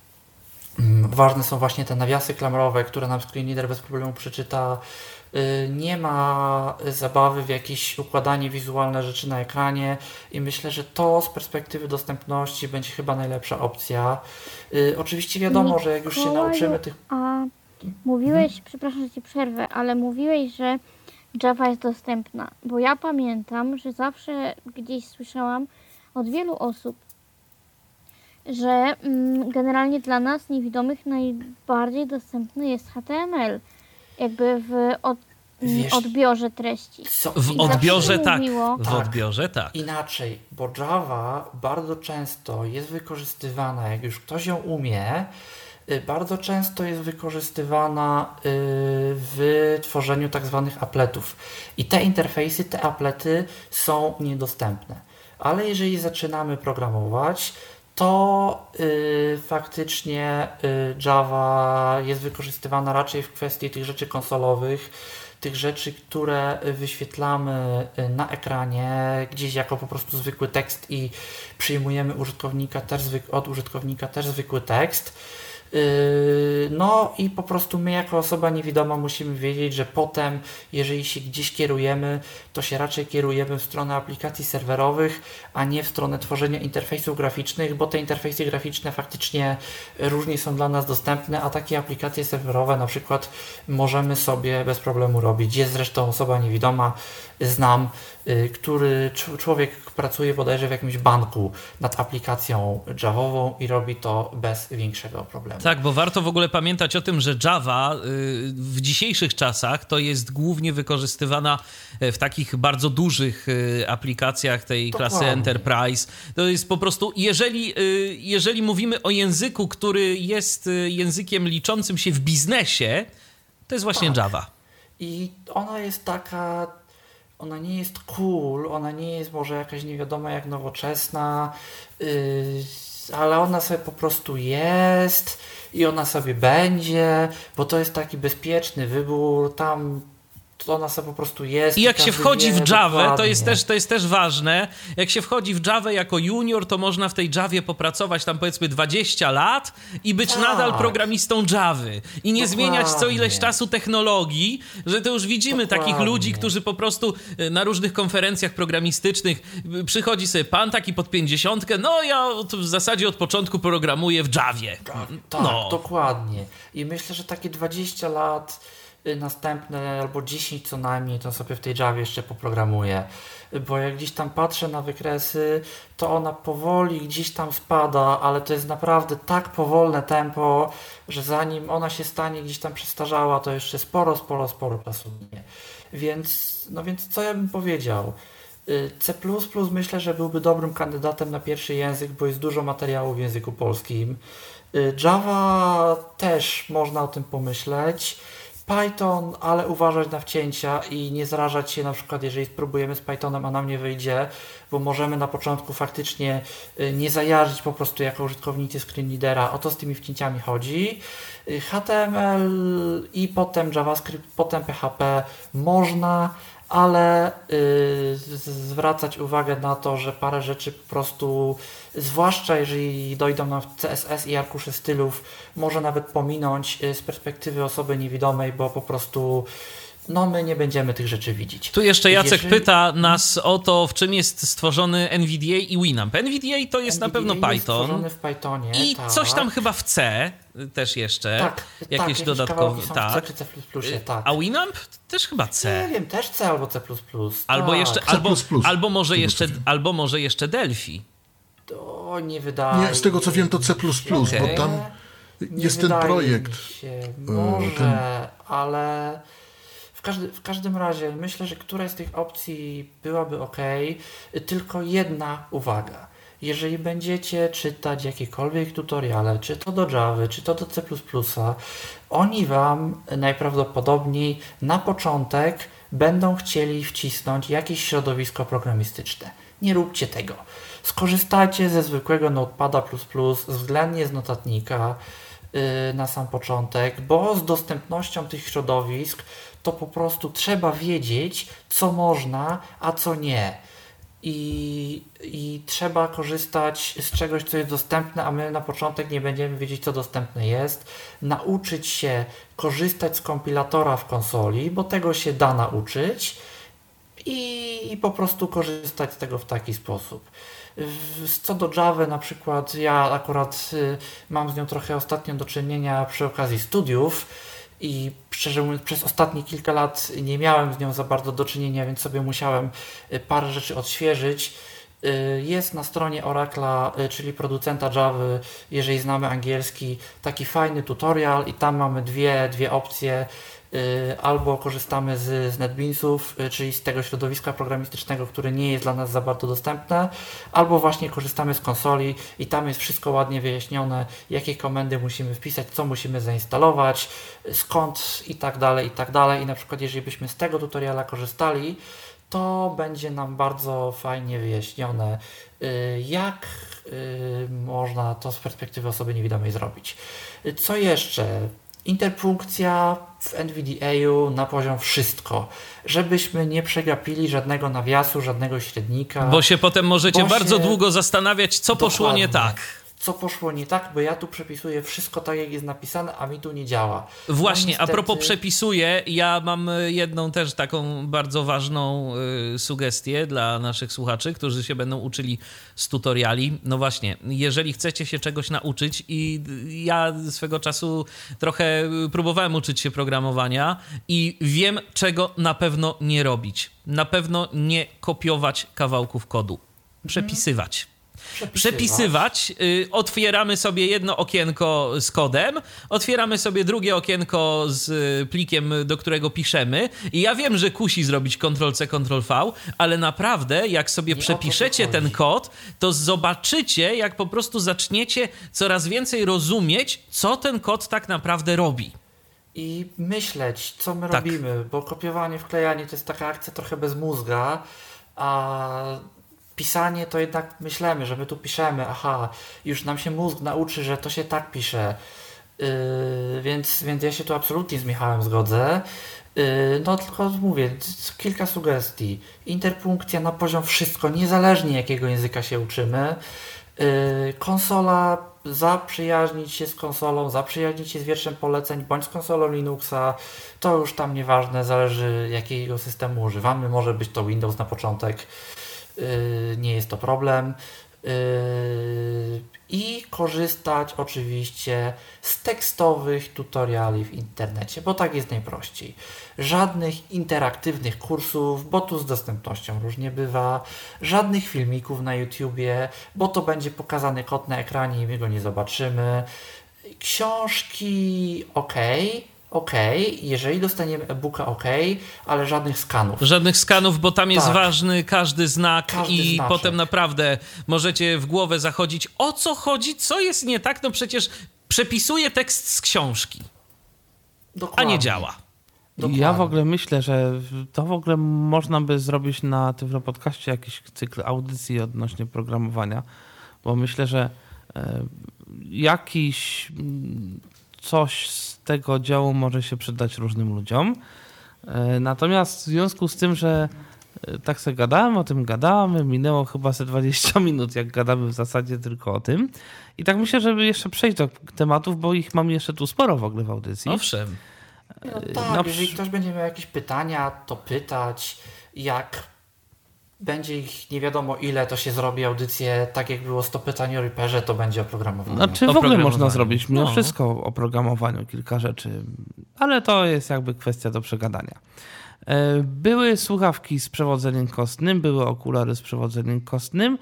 Ważne są właśnie te nawiasy klamrowe, które nam screenreader bez problemu przeczyta. Nie ma zabawy w jakieś układanie wizualne rzeczy na ekranie i myślę, że to z perspektywy dostępności będzie chyba najlepsza opcja. Oczywiście wiadomo, że jak już się nauczymy tych... A mówiłeś, hmm? przepraszam, że Ci przerwę, ale mówiłeś, że Java jest dostępna, bo ja pamiętam, że zawsze gdzieś słyszałam od wielu osób, że mm, generalnie dla nas niewidomych najbardziej dostępny jest H T M L. Jakby w od, Wiesz, odbiorze treści. Co? W odbiorze tak. Mówiło, w tak. odbiorze tak. Inaczej, bo Java bardzo często jest wykorzystywana, jak już ktoś ją umie, bardzo często jest wykorzystywana w tworzeniu tak zwanych appletów. I te interfejsy, te applety są niedostępne. Ale jeżeli zaczynamy programować, to y, faktycznie y, Java jest wykorzystywana raczej w kwestii tych rzeczy konsolowych, tych rzeczy, które wyświetlamy na ekranie gdzieś jako po prostu zwykły tekst i przyjmujemy użytkownika też zwyk- od użytkownika też zwykły tekst. No i po prostu my jako osoba niewidoma musimy wiedzieć, że potem, jeżeli się gdzieś kierujemy, to się raczej kierujemy w stronę aplikacji serwerowych, a nie w stronę tworzenia interfejsów graficznych, bo te interfejsy graficzne faktycznie różnie są dla nas dostępne, a takie aplikacje serwerowe na przykład możemy sobie bez problemu robić. Jest zresztą osoba niewidoma, znam, który człowiek pracuje bodajże w jakimś banku nad aplikacją Javową i robi to bez większego problemu. Tak, bo warto w ogóle pamiętać o tym, że Java w dzisiejszych czasach to jest głównie wykorzystywana w takich bardzo dużych aplikacjach tej klasy Dokładnie. Enterprise. To jest po prostu, jeżeli, jeżeli mówimy o języku, który jest językiem liczącym się w biznesie, to jest właśnie tak. Java. I ona jest taka... Ona nie jest cool, ona nie jest może jakaś nie wiadomo jak nowoczesna, yy, ale ona sobie po prostu jest i ona sobie będzie, bo to jest taki bezpieczny wybór, tam ona sobie po prostu jest. I jak się wchodzi w Javę, to jest, też, to jest też ważne, jak się wchodzi w Javę jako junior, to można w tej Javie popracować tam powiedzmy dwadzieścia lat i być tak. nadal programistą Javy i nie Dokładnie. zmieniać co ileś czasu technologii, że to już widzimy Dokładnie. takich ludzi, którzy po prostu na różnych konferencjach programistycznych przychodzi sobie pan taki pod pięćdziesiątkę, no ja w zasadzie od początku programuję w Javie. Tak, tak no. dokładnie. I myślę, że takie dwadzieścia lat następne albo dziesięć co najmniej to sobie w tej Javie jeszcze poprogramuję, bo jak gdzieś tam patrzę na wykresy, to ona powoli gdzieś tam spada, ale to jest naprawdę tak powolne tempo, że zanim ona się stanie gdzieś tam przestarzała, to jeszcze sporo, sporo, sporo czasu minie. Więc, no więc co ja bym powiedział? C plus plus myślę, że byłby dobrym kandydatem na pierwszy język, bo jest dużo materiału w języku polskim. Java też można o tym pomyśleć. Python, ale uważać na wcięcia i nie zrażać się na przykład, jeżeli spróbujemy z Pythonem, a nam nie wyjdzie, bo możemy na początku faktycznie nie zajarzyć po prostu jako użytkownicy screenreadera. O to z tymi wcięciami chodzi. H T M L i potem JavaScript, potem P H P można, ale yy, zwracać uwagę na to, że parę rzeczy po prostu, zwłaszcza jeżeli dojdą nam w C S S i arkusze stylów, może nawet pominąć z perspektywy osoby niewidomej, bo po prostu no my nie będziemy tych rzeczy widzieć. Tu jeszcze Jacek Jeżeli... pyta nas o to, w czym jest stworzony N V D A i Winamp. N V D A to jest N V D A na pewno jest Python. stworzony w Pythonie, I tak. coś tam chyba w C też jeszcze. Tak, jakieś tak, dodatkowe. Są tak. w C czy C plus plus, tak. A Winamp też chyba C. Nie wiem, też C albo C plus plus. Albo tak. jeszcze, C albo, plus plus. albo, może Tego, jeszcze, co wiem. albo może jeszcze Delphi. To nie wydaje Nie, z tego co wiem to C plus plus, Okay. bo tam Nie jest ten wydaje projekt. mi się. Może, ten... ale w, każdy, w każdym razie myślę, że któraś z tych opcji byłaby ok. Tylko jedna uwaga. Jeżeli będziecie czytać jakiekolwiek tutoriale, czy to do Java, czy to do C plus plus, oni Wam najprawdopodobniej na początek będą chcieli wcisnąć jakieś środowisko programistyczne. Nie róbcie tego. Skorzystajcie ze zwykłego Notepada plus plus, względnie z notatnika yy, na sam początek, bo z dostępnością tych środowisk to po prostu trzeba wiedzieć, co można, a co nie. I, I trzeba korzystać z czegoś, co jest dostępne, a my na początek nie będziemy wiedzieć, co dostępne jest. Nauczyć się korzystać z kompilatora w konsoli, bo tego się da nauczyć i, i po prostu korzystać z tego w taki sposób. W, co do Java na przykład, ja akurat y, mam z nią trochę ostatnio do czynienia przy okazji studiów, i szczerze mówiąc przez ostatnie kilka lat nie miałem z nią za bardzo do czynienia, więc sobie musiałem parę rzeczy odświeżyć. Jest na stronie Oracle'a, czyli producenta Java, jeżeli znamy angielski, taki fajny tutorial i tam mamy dwie, dwie opcje. Albo korzystamy z, z NetBeansów, czyli z tego środowiska programistycznego, które nie jest dla nas za bardzo dostępne, albo właśnie korzystamy z konsoli i tam jest wszystko ładnie wyjaśnione, jakie komendy musimy wpisać, co musimy zainstalować, skąd i tak dalej, i tak dalej. I na przykład jeżeli byśmy z tego tutoriala korzystali, to będzie nam bardzo fajnie wyjaśnione, jak można to z perspektywy osoby niewidomej zrobić. Co jeszcze? Interpunkcja w N V D A-u na poziom wszystko, żebyśmy nie przegapili żadnego nawiasu, żadnego średnika. Bo się potem możecie Bo bardzo się... długo zastanawiać, co Dokładnie. poszło nie tak. Co poszło nie tak, bo ja tu przepisuję wszystko tak, jak jest napisane, a mi tu nie działa. Właśnie, no, niestety... a propos przepisuję, ja mam jedną też taką bardzo ważną y, sugestię dla naszych słuchaczy, którzy się będą uczyli z tutoriali. No właśnie, jeżeli chcecie się czegoś nauczyć i ja swego czasu trochę próbowałem uczyć się programowania i wiem, czego na pewno nie robić. Na pewno nie kopiować kawałków kodu. Przepisywać. Hmm. Przepisywać. Przepisywać. Y, otwieramy sobie jedno okienko z kodem, otwieramy sobie drugie okienko z plikiem, do którego piszemy i ja wiem, że kusi zrobić kontrol C, kontrol V, ale naprawdę jak sobie Nie przepiszecie ten kod, to zobaczycie, jak po prostu zaczniecie coraz więcej rozumieć, co ten kod tak naprawdę robi. I myśleć, co my Tak. robimy, bo kopiowanie, wklejanie to jest taka akcja trochę bez mózga, a pisanie to jednak myślimy, że my tu piszemy, aha, już nam się mózg nauczy, że to się tak pisze, yy, więc, więc ja się tu absolutnie z Michałem zgodzę. Yy, no tylko mówię, kilka sugestii. Interpunkcja na poziom wszystko, niezależnie jakiego języka się uczymy. Yy, konsola, zaprzyjaźnić się z konsolą, zaprzyjaźnić się z wierszem poleceń, bądź z konsolą Linuxa, to już tam nieważne, zależy jakiego systemu używamy, może być to Windows na początek. Yy, nie jest to problem. Yy, I korzystać oczywiście z tekstowych tutoriali w internecie, bo tak jest najprościej. Żadnych interaktywnych kursów, bo tu z dostępnością różnie bywa. Żadnych filmików na YouTubie, bo to będzie pokazany kod na ekranie i my go nie zobaczymy. Książki ok. Ok, jeżeli dostaniemy e-booka ok, ale żadnych skanów. Żadnych skanów, bo tam jest Tak. ważny każdy znak Każdy i znaczek. potem naprawdę możecie w głowę zachodzić, o co chodzi, co jest nie tak, no przecież przepisuję tekst z książki, a Dokładnie. nie działa. Dokładnie. Ja w ogóle myślę, że to w ogóle można by zrobić na Tyflo Podcaście jakiś cykl audycji odnośnie programowania, bo myślę, że e, jakiś mm, coś z tego działu może się przydać różnym ludziom. E, natomiast w związku z tym, że e, tak sobie gadałem o tym, gadamy, minęło chyba ze dwadzieścia minut, jak gadamy w zasadzie tylko o tym. I tak myślę, żeby jeszcze przejść do tematów, bo ich mam jeszcze tu sporo w ogóle w audycji. Owszem. No tak, No, jeżeli przy- ktoś będzie miał jakieś pytania, to pytać. Jak będzie ich nie wiadomo ile, to się zrobi audycję, tak jak było sto pytań o Reaperze, to będzie oprogramowanie. Znaczy w ogóle Oprogramowanie. można zrobić mimo No. wszystko o programowaniu kilka rzeczy, ale to jest jakby kwestia do przegadania. E, Były słuchawki z przewodzeniem kostnym, były okulary z przewodzeniem kostnym,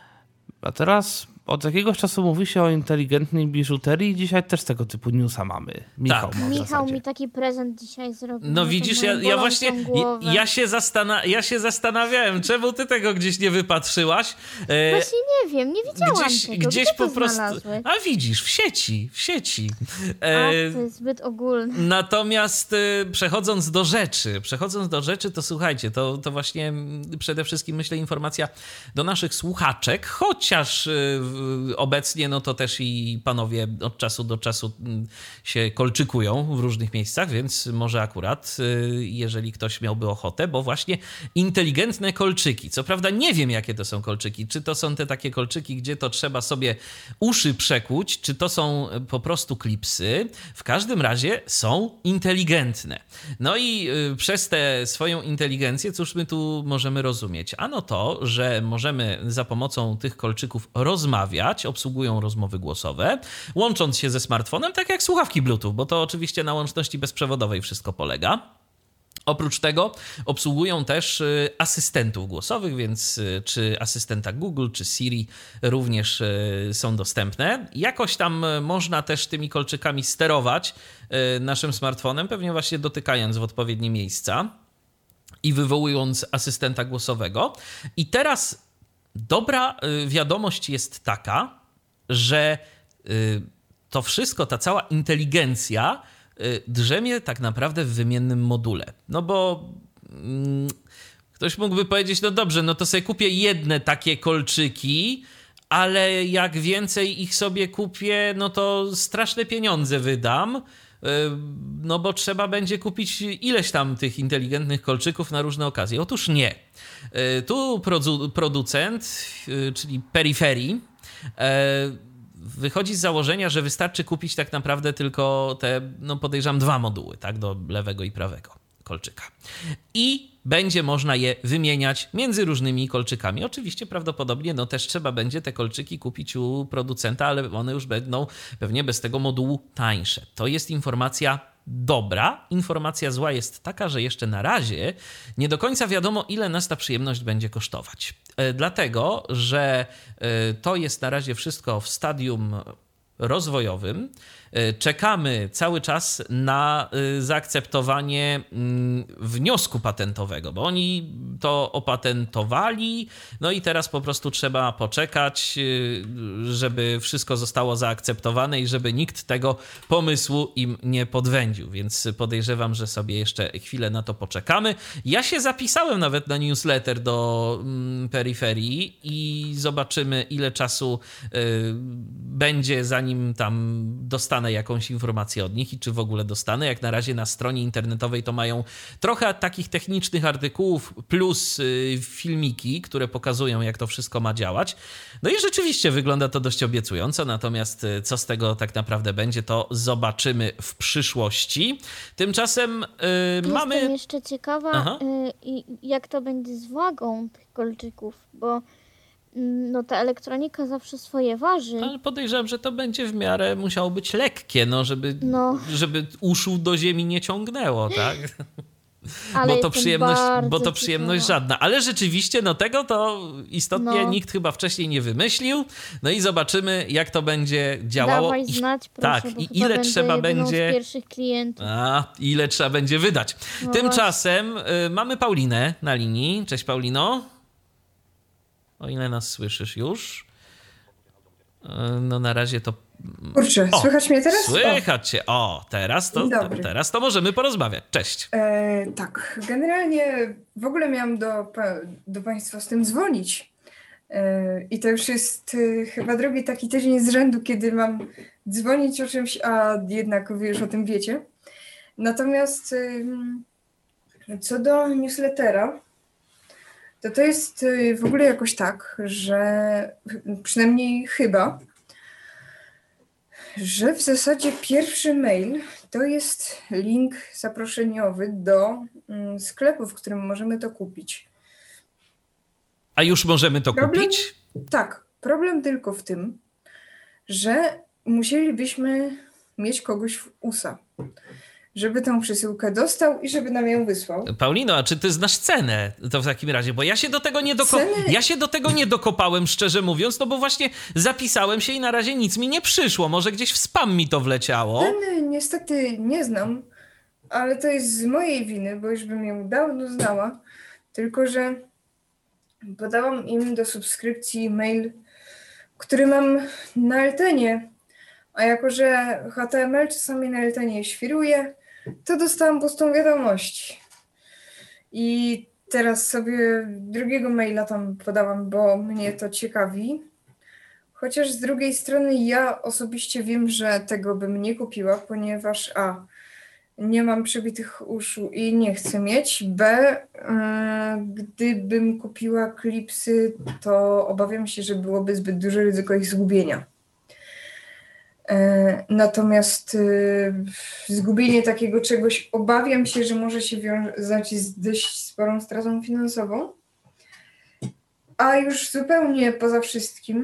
a teraz od jakiegoś czasu mówi się o inteligentnej biżuterii i dzisiaj też tego typu newsa mamy. Michał Tak. ma w Michał zasadzie. mi taki prezent dzisiaj zrobił. No na tą widzisz, ja, moją ja bolącą właśnie, głowę. ja, ja, się zastana- ja się zastanawiałem, czemu ty tego gdzieś nie wypatrzyłaś. E, Właśnie nie wiem, nie widziałam gdzieś tego. gdzieś Gdzie po to prostu. znalazłeś? A widzisz, w sieci, w sieci. A, E, to jest zbyt ogólne. Natomiast y, przechodząc do rzeczy, przechodząc do rzeczy, to słuchajcie, to, to właśnie mm, przede wszystkim myślę informacja do naszych słuchaczek, chociaż y, w- obecnie no to też i panowie od czasu do czasu mm, się kolczykują w różnych miejscach, więc może akurat y, jeżeli ktoś miałby ochotę, bo właśnie inteligentne kolczyki. Co prawda nie wiem, jakie to są kolczyki, czy to są te takie kolczyki, gdzie to trzeba sobie uszy przekuć, czy to są po prostu klipsy. W każdym razie są inteligentne. No i y, przez tę swoją inteligencję, cóż my tu możemy rozumieć? Ano to, że możemy za pomocą tych kolczyków rozmawiać, obsługują rozmowy głosowe, łącząc się ze smartfonem, tak jak słuchawki Bluetooth, bo to oczywiście na łączności bezprzewodowej wszystko polega. Oprócz tego obsługują też y, asystentów głosowych, więc y, czy asystenta Google, czy Siri również y, są dostępne. Jakoś tam y, można też tymi kolczykami sterować y, naszym smartfonem, pewnie właśnie dotykając w odpowiednie miejsca i wywołując asystenta głosowego. I teraz dobra y, wiadomość jest taka, że y, to wszystko, ta cała inteligencja y, drzemie tak naprawdę w wymiennym module. No bo mm, ktoś mógłby powiedzieć, no dobrze, no to sobie kupię jedne takie kolczyki, ale jak więcej ich sobie kupię, no to straszne pieniądze wydam, y, no bo trzeba będzie kupić ileś tam tych inteligentnych kolczyków na różne okazje. Otóż nie. Y, Tu produ- producent, y, czyli Periphery, y, wychodzi z założenia, że wystarczy kupić tak naprawdę tylko te, no podejrzewam, dwa moduły, tak, do lewego i prawego kolczyka. I będzie można je wymieniać między różnymi kolczykami. Oczywiście prawdopodobnie no też trzeba będzie te kolczyki kupić u producenta, ale one już będą pewnie bez tego modułu tańsze. To jest informacja dobra. Informacja zła jest taka, że jeszcze na razie nie do końca wiadomo, ile nas ta przyjemność będzie kosztować. E, Dlatego, że e, to jest na razie wszystko w stadium rozwojowym. E, Czekamy cały czas na e, zaakceptowanie mm, wniosku patentowego, bo oni to opatentowali, no i teraz po prostu trzeba poczekać, e, żeby wszystko zostało zaakceptowane i żeby nikt tego pomysłu im nie podwędził, więc podejrzewam, że sobie jeszcze chwilę na to poczekamy. Ja się zapisałem nawet na newsletter do mm, Peryferii i zobaczymy, ile czasu y, będzie, zanim tam dostanę jakąś informację od nich i czy w ogóle dostanę. Jak na razie na stronie internetowej to mają trochę takich technicznych artykułów plus y, filmiki, które pokazują, jak to wszystko ma działać. No i rzeczywiście wygląda to dość obiecująco, natomiast y, co z tego tak naprawdę będzie, to zobaczymy w przyszłości. Tymczasem y, Jestem mamy... jeszcze ciekawa, Aha. y, i jak to będzie z wagą tych kolczyków, bo mm, no ta elektronika zawsze swoje waży. Ale podejrzewam, że to będzie w miarę musiało być lekkie, no, żeby, No. żeby uszu do ziemi nie ciągnęło, tak? Ale bo to jestem przyjemność, bardzo bo to przyjemność ciekawa. żadna. Ale rzeczywiście, no tego to istotnie No. nikt chyba wcześniej nie wymyślił. No i zobaczymy, jak to będzie działało. Dawaj I- znać, proszę, tak, bo i chyba ile będę trzeba jedyną będzie... z pierwszych klientów. A, ile trzeba będzie wydać. No Tymczasem y, mamy Paulinę na linii. Cześć, Paulino. O ile nas słyszysz już? Y, No na razie to... Kurczę, O, słychać mnie teraz? Słychać cię. O, teraz to, Dzień dobry. teraz to możemy porozmawiać. Cześć. E, tak, generalnie w ogóle miałam do, pa- do Państwa z tym dzwonić. E, I to już jest e, chyba drugi taki tydzień z rzędu, kiedy mam dzwonić o czymś, a jednak wy już o tym wiecie. Natomiast ym, co do newslettera, to to jest y, w ogóle jakoś tak, że przynajmniej chyba, że w zasadzie pierwszy mail to jest link zaproszeniowy do mm, sklepu, w którym możemy to kupić. A już możemy to Problem, kupić? Tak. Problem tylko w tym, że musielibyśmy mieć kogoś w U S A, żeby tą przesyłkę dostał i żeby nam ją wysłał. Paulino, a czy ty znasz cenę to w takim razie? Bo ja się do tego nie, doko- Ceny... ja się do tego nie dokopałem, szczerze mówiąc, no bo właśnie zapisałem się i na razie nic mi nie przyszło. Może gdzieś w spam mi to wleciało. Ceny niestety nie znam, ale to jest z mojej winy, bo już bym ją dawno znała. Tylko że podałam im do subskrypcji mail, który mam na Eltenie, a jako że H T M L czasami na Eltenie świruje, to dostałam pustą wiadomość. I teraz sobie drugiego maila tam podałam, bo mnie to ciekawi. Chociaż z drugiej strony ja osobiście wiem, że tego bym nie kupiła, ponieważ a, nie mam przebitych uszu i nie chcę mieć, b, yy, gdybym kupiła klipsy, to obawiam się, że byłoby zbyt duże ryzyko ich zgubienia. Yy, natomiast yy, zgubienie takiego czegoś obawiam się, że może się wiązać z dość sporą stratą finansową. A już zupełnie poza wszystkim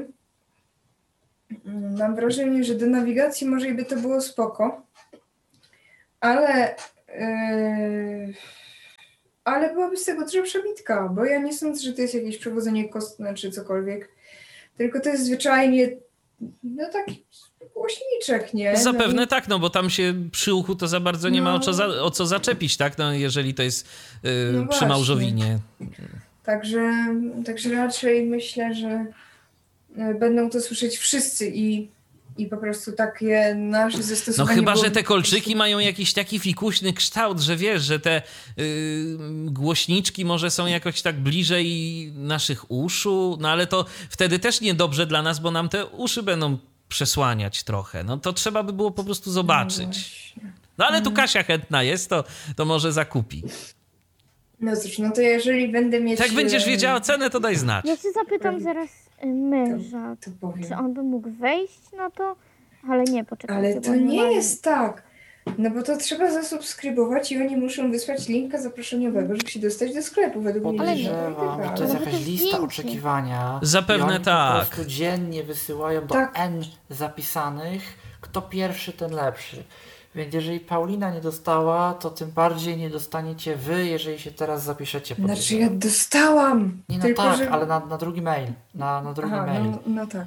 mam wrażenie, że do nawigacji może i by to było spoko, ale yy, ale byłaby z tego duża bitka, bo ja nie sądzę, że to jest jakieś przewodzenie kostne czy cokolwiek, tylko to jest zwyczajnie no taki głośniczek, nie? Zapewne no, tak, no bo tam się przy uchu to za bardzo nie no, ma o co, za, o co zaczepić, tak? No jeżeli to jest yy, no przy małżowinie. Także, także raczej myślę, że będą to słyszeć wszyscy i, i po prostu takie nasze No zastosowanie... chyba, było... że te kolczyki mają jakiś taki fikuśny kształt, że wiesz, że te yy, głośniczki może są jakoś tak bliżej naszych uszu, no ale to wtedy też niedobrze dla nas, bo nam te uszy będą przesłaniać trochę. No to trzeba by było po prostu zobaczyć. No ale tu Kasia chętna jest, to, to może zakupi. No cóż, no to jeżeli będę mieć... Jak będziesz wiedziała cenę, to daj znać. Ja się zapytam zaraz męża, to, to czy on by mógł wejść na to, ale nie, poczekajcie. Ale to nie jest tak, no bo to trzeba zasubskrybować i oni muszą wysłać linka zaproszeniowego, żeby się dostać do sklepu według mnie. Podejrzewam, że to jest jakaś lista oczekiwania. Zapewne i oni tak. po prostu dziennie wysyłają do tak. N zapisanych, kto pierwszy, ten lepszy. Więc jeżeli Paulina nie dostała, to tym bardziej nie dostaniecie wy, jeżeli się teraz zapiszecie. Znaczy ja dostałam! Nie, no tylko, tak, że... ale na, na drugi mail. Na, na drugi Aha, mail. no, no tak.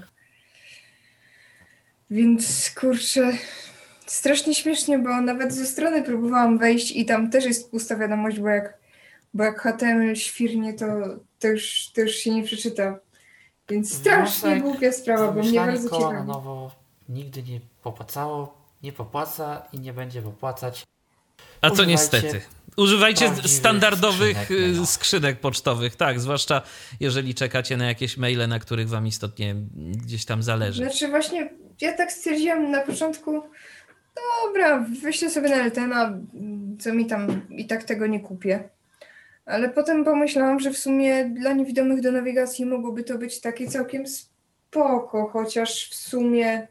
Więc kurczę, strasznie śmiesznie, bo nawet ze strony próbowałam wejść i tam też jest pusta wiadomość, bo jak, bo jak H T M L świrnie, to, to, już, to już się nie przeczyta. Więc strasznie Wniosek, głupia sprawa, bo mnie wymyślanie bardzo koła na ciekawi. nowo nigdy nie popłacało, nie popłaca i nie będzie popłacać. A to Używajcie niestety. Używajcie prawdziwych standardowych skrzynek skrzynek, mailowych. skrzynek pocztowych, tak, zwłaszcza jeżeli czekacie na jakieś maile, na których wam istotnie gdzieś tam zależy. Znaczy właśnie, ja tak stwierdziłam na początku, dobra, wyślę sobie na Eltena, co mi tam i tak tego nie kupię. Ale potem pomyślałam, że w sumie dla niewidomych do nawigacji mogłoby to być takie całkiem spoko, chociaż w sumie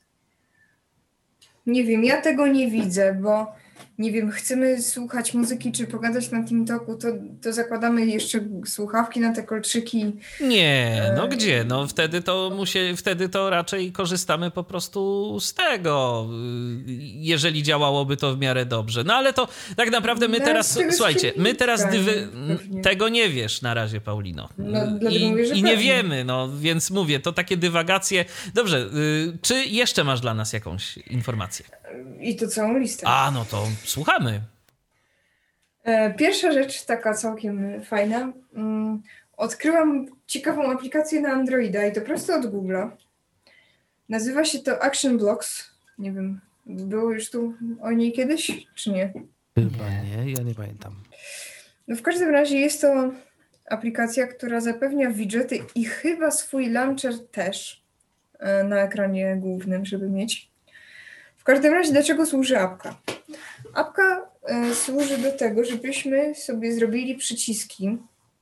nie wiem, ja tego nie widzę, bo nie wiem, chcemy słuchać muzyki czy pogadać na TeamTalku, to, to zakładamy jeszcze słuchawki na te kolczyki. Nie, no gdzie? No wtedy to musi, wtedy to raczej korzystamy po prostu z tego, jeżeli działałoby to w miarę dobrze. No ale to tak naprawdę my No, teraz, z tego słuchajcie, my teraz silnika, dywy, pewnie. tego nie wiesz na razie, Paulino. No, dlatego I, mówię, że I nie pewnie. wiemy, no więc mówię, to takie dywagacje. Dobrze, y, czy jeszcze masz dla nas jakąś informację? I to całą listę. A, no to słuchamy. E, Pierwsza rzecz, taka całkiem fajna. Mm, Odkryłam ciekawą aplikację na Androida i to prosto od Google'a. Nazywa się to Action Blocks. Nie wiem, było już tu o niej kiedyś, czy nie? Chyba nie, ja nie pamiętam. No w każdym razie jest to aplikacja, która zapewnia widgety i chyba swój launcher też e, na ekranie głównym, żeby mieć. W każdym razie, do czego służy apka? Apka e, służy do tego, żebyśmy sobie zrobili przyciski,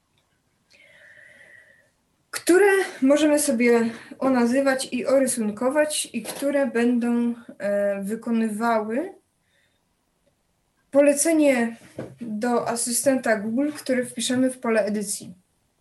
które możemy sobie onazywać i orysunkować i które będą e, wykonywały polecenie do asystenta Google, który wpiszemy w pole edycji.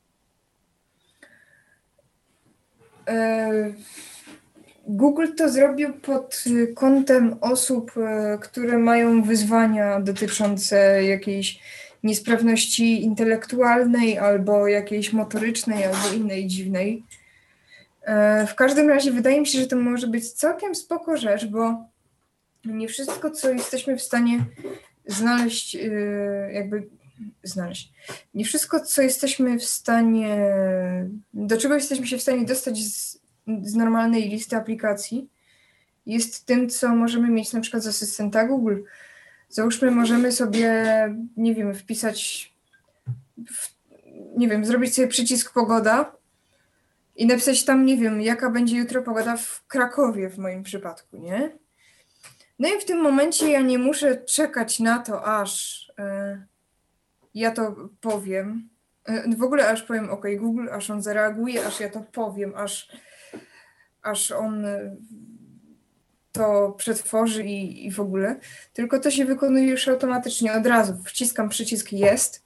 Google to zrobił pod kątem osób, które mają wyzwania dotyczące jakiejś niesprawności intelektualnej albo jakiejś motorycznej albo innej dziwnej. W każdym razie wydaje mi się, że to może być całkiem spoko rzecz, bo nie wszystko, co jesteśmy w stanie znaleźć, jakby znaleźć, nie wszystko, co jesteśmy w stanie, do czego jesteśmy się w stanie dostać z, z normalnej listy aplikacji, jest tym, co możemy mieć na przykład z asystenta Google. Załóżmy, możemy sobie, nie wiem, wpisać, w, nie wiem, zrobić sobie przycisk pogoda i napisać tam, nie wiem, jaka będzie jutro pogoda w Krakowie w moim przypadku, nie? No i w tym momencie ja nie muszę czekać na to, aż y, ja to powiem. Y, w ogóle aż powiem OK Google, aż on zareaguje, aż ja to powiem, aż, aż on y, to przetworzy i, i w ogóle. Tylko to się wykonuje już automatycznie, od razu. Wciskam przycisk jest.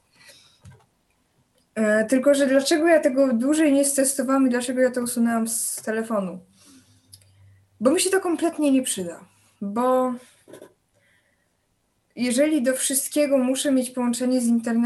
Y, tylko, że dlaczego ja tego dłużej nie stestowałam i dlaczego ja to usunęłam z telefonu? Bo mi się to kompletnie nie przyda. Bo jeżeli do wszystkiego muszę mieć połączenie z internetem,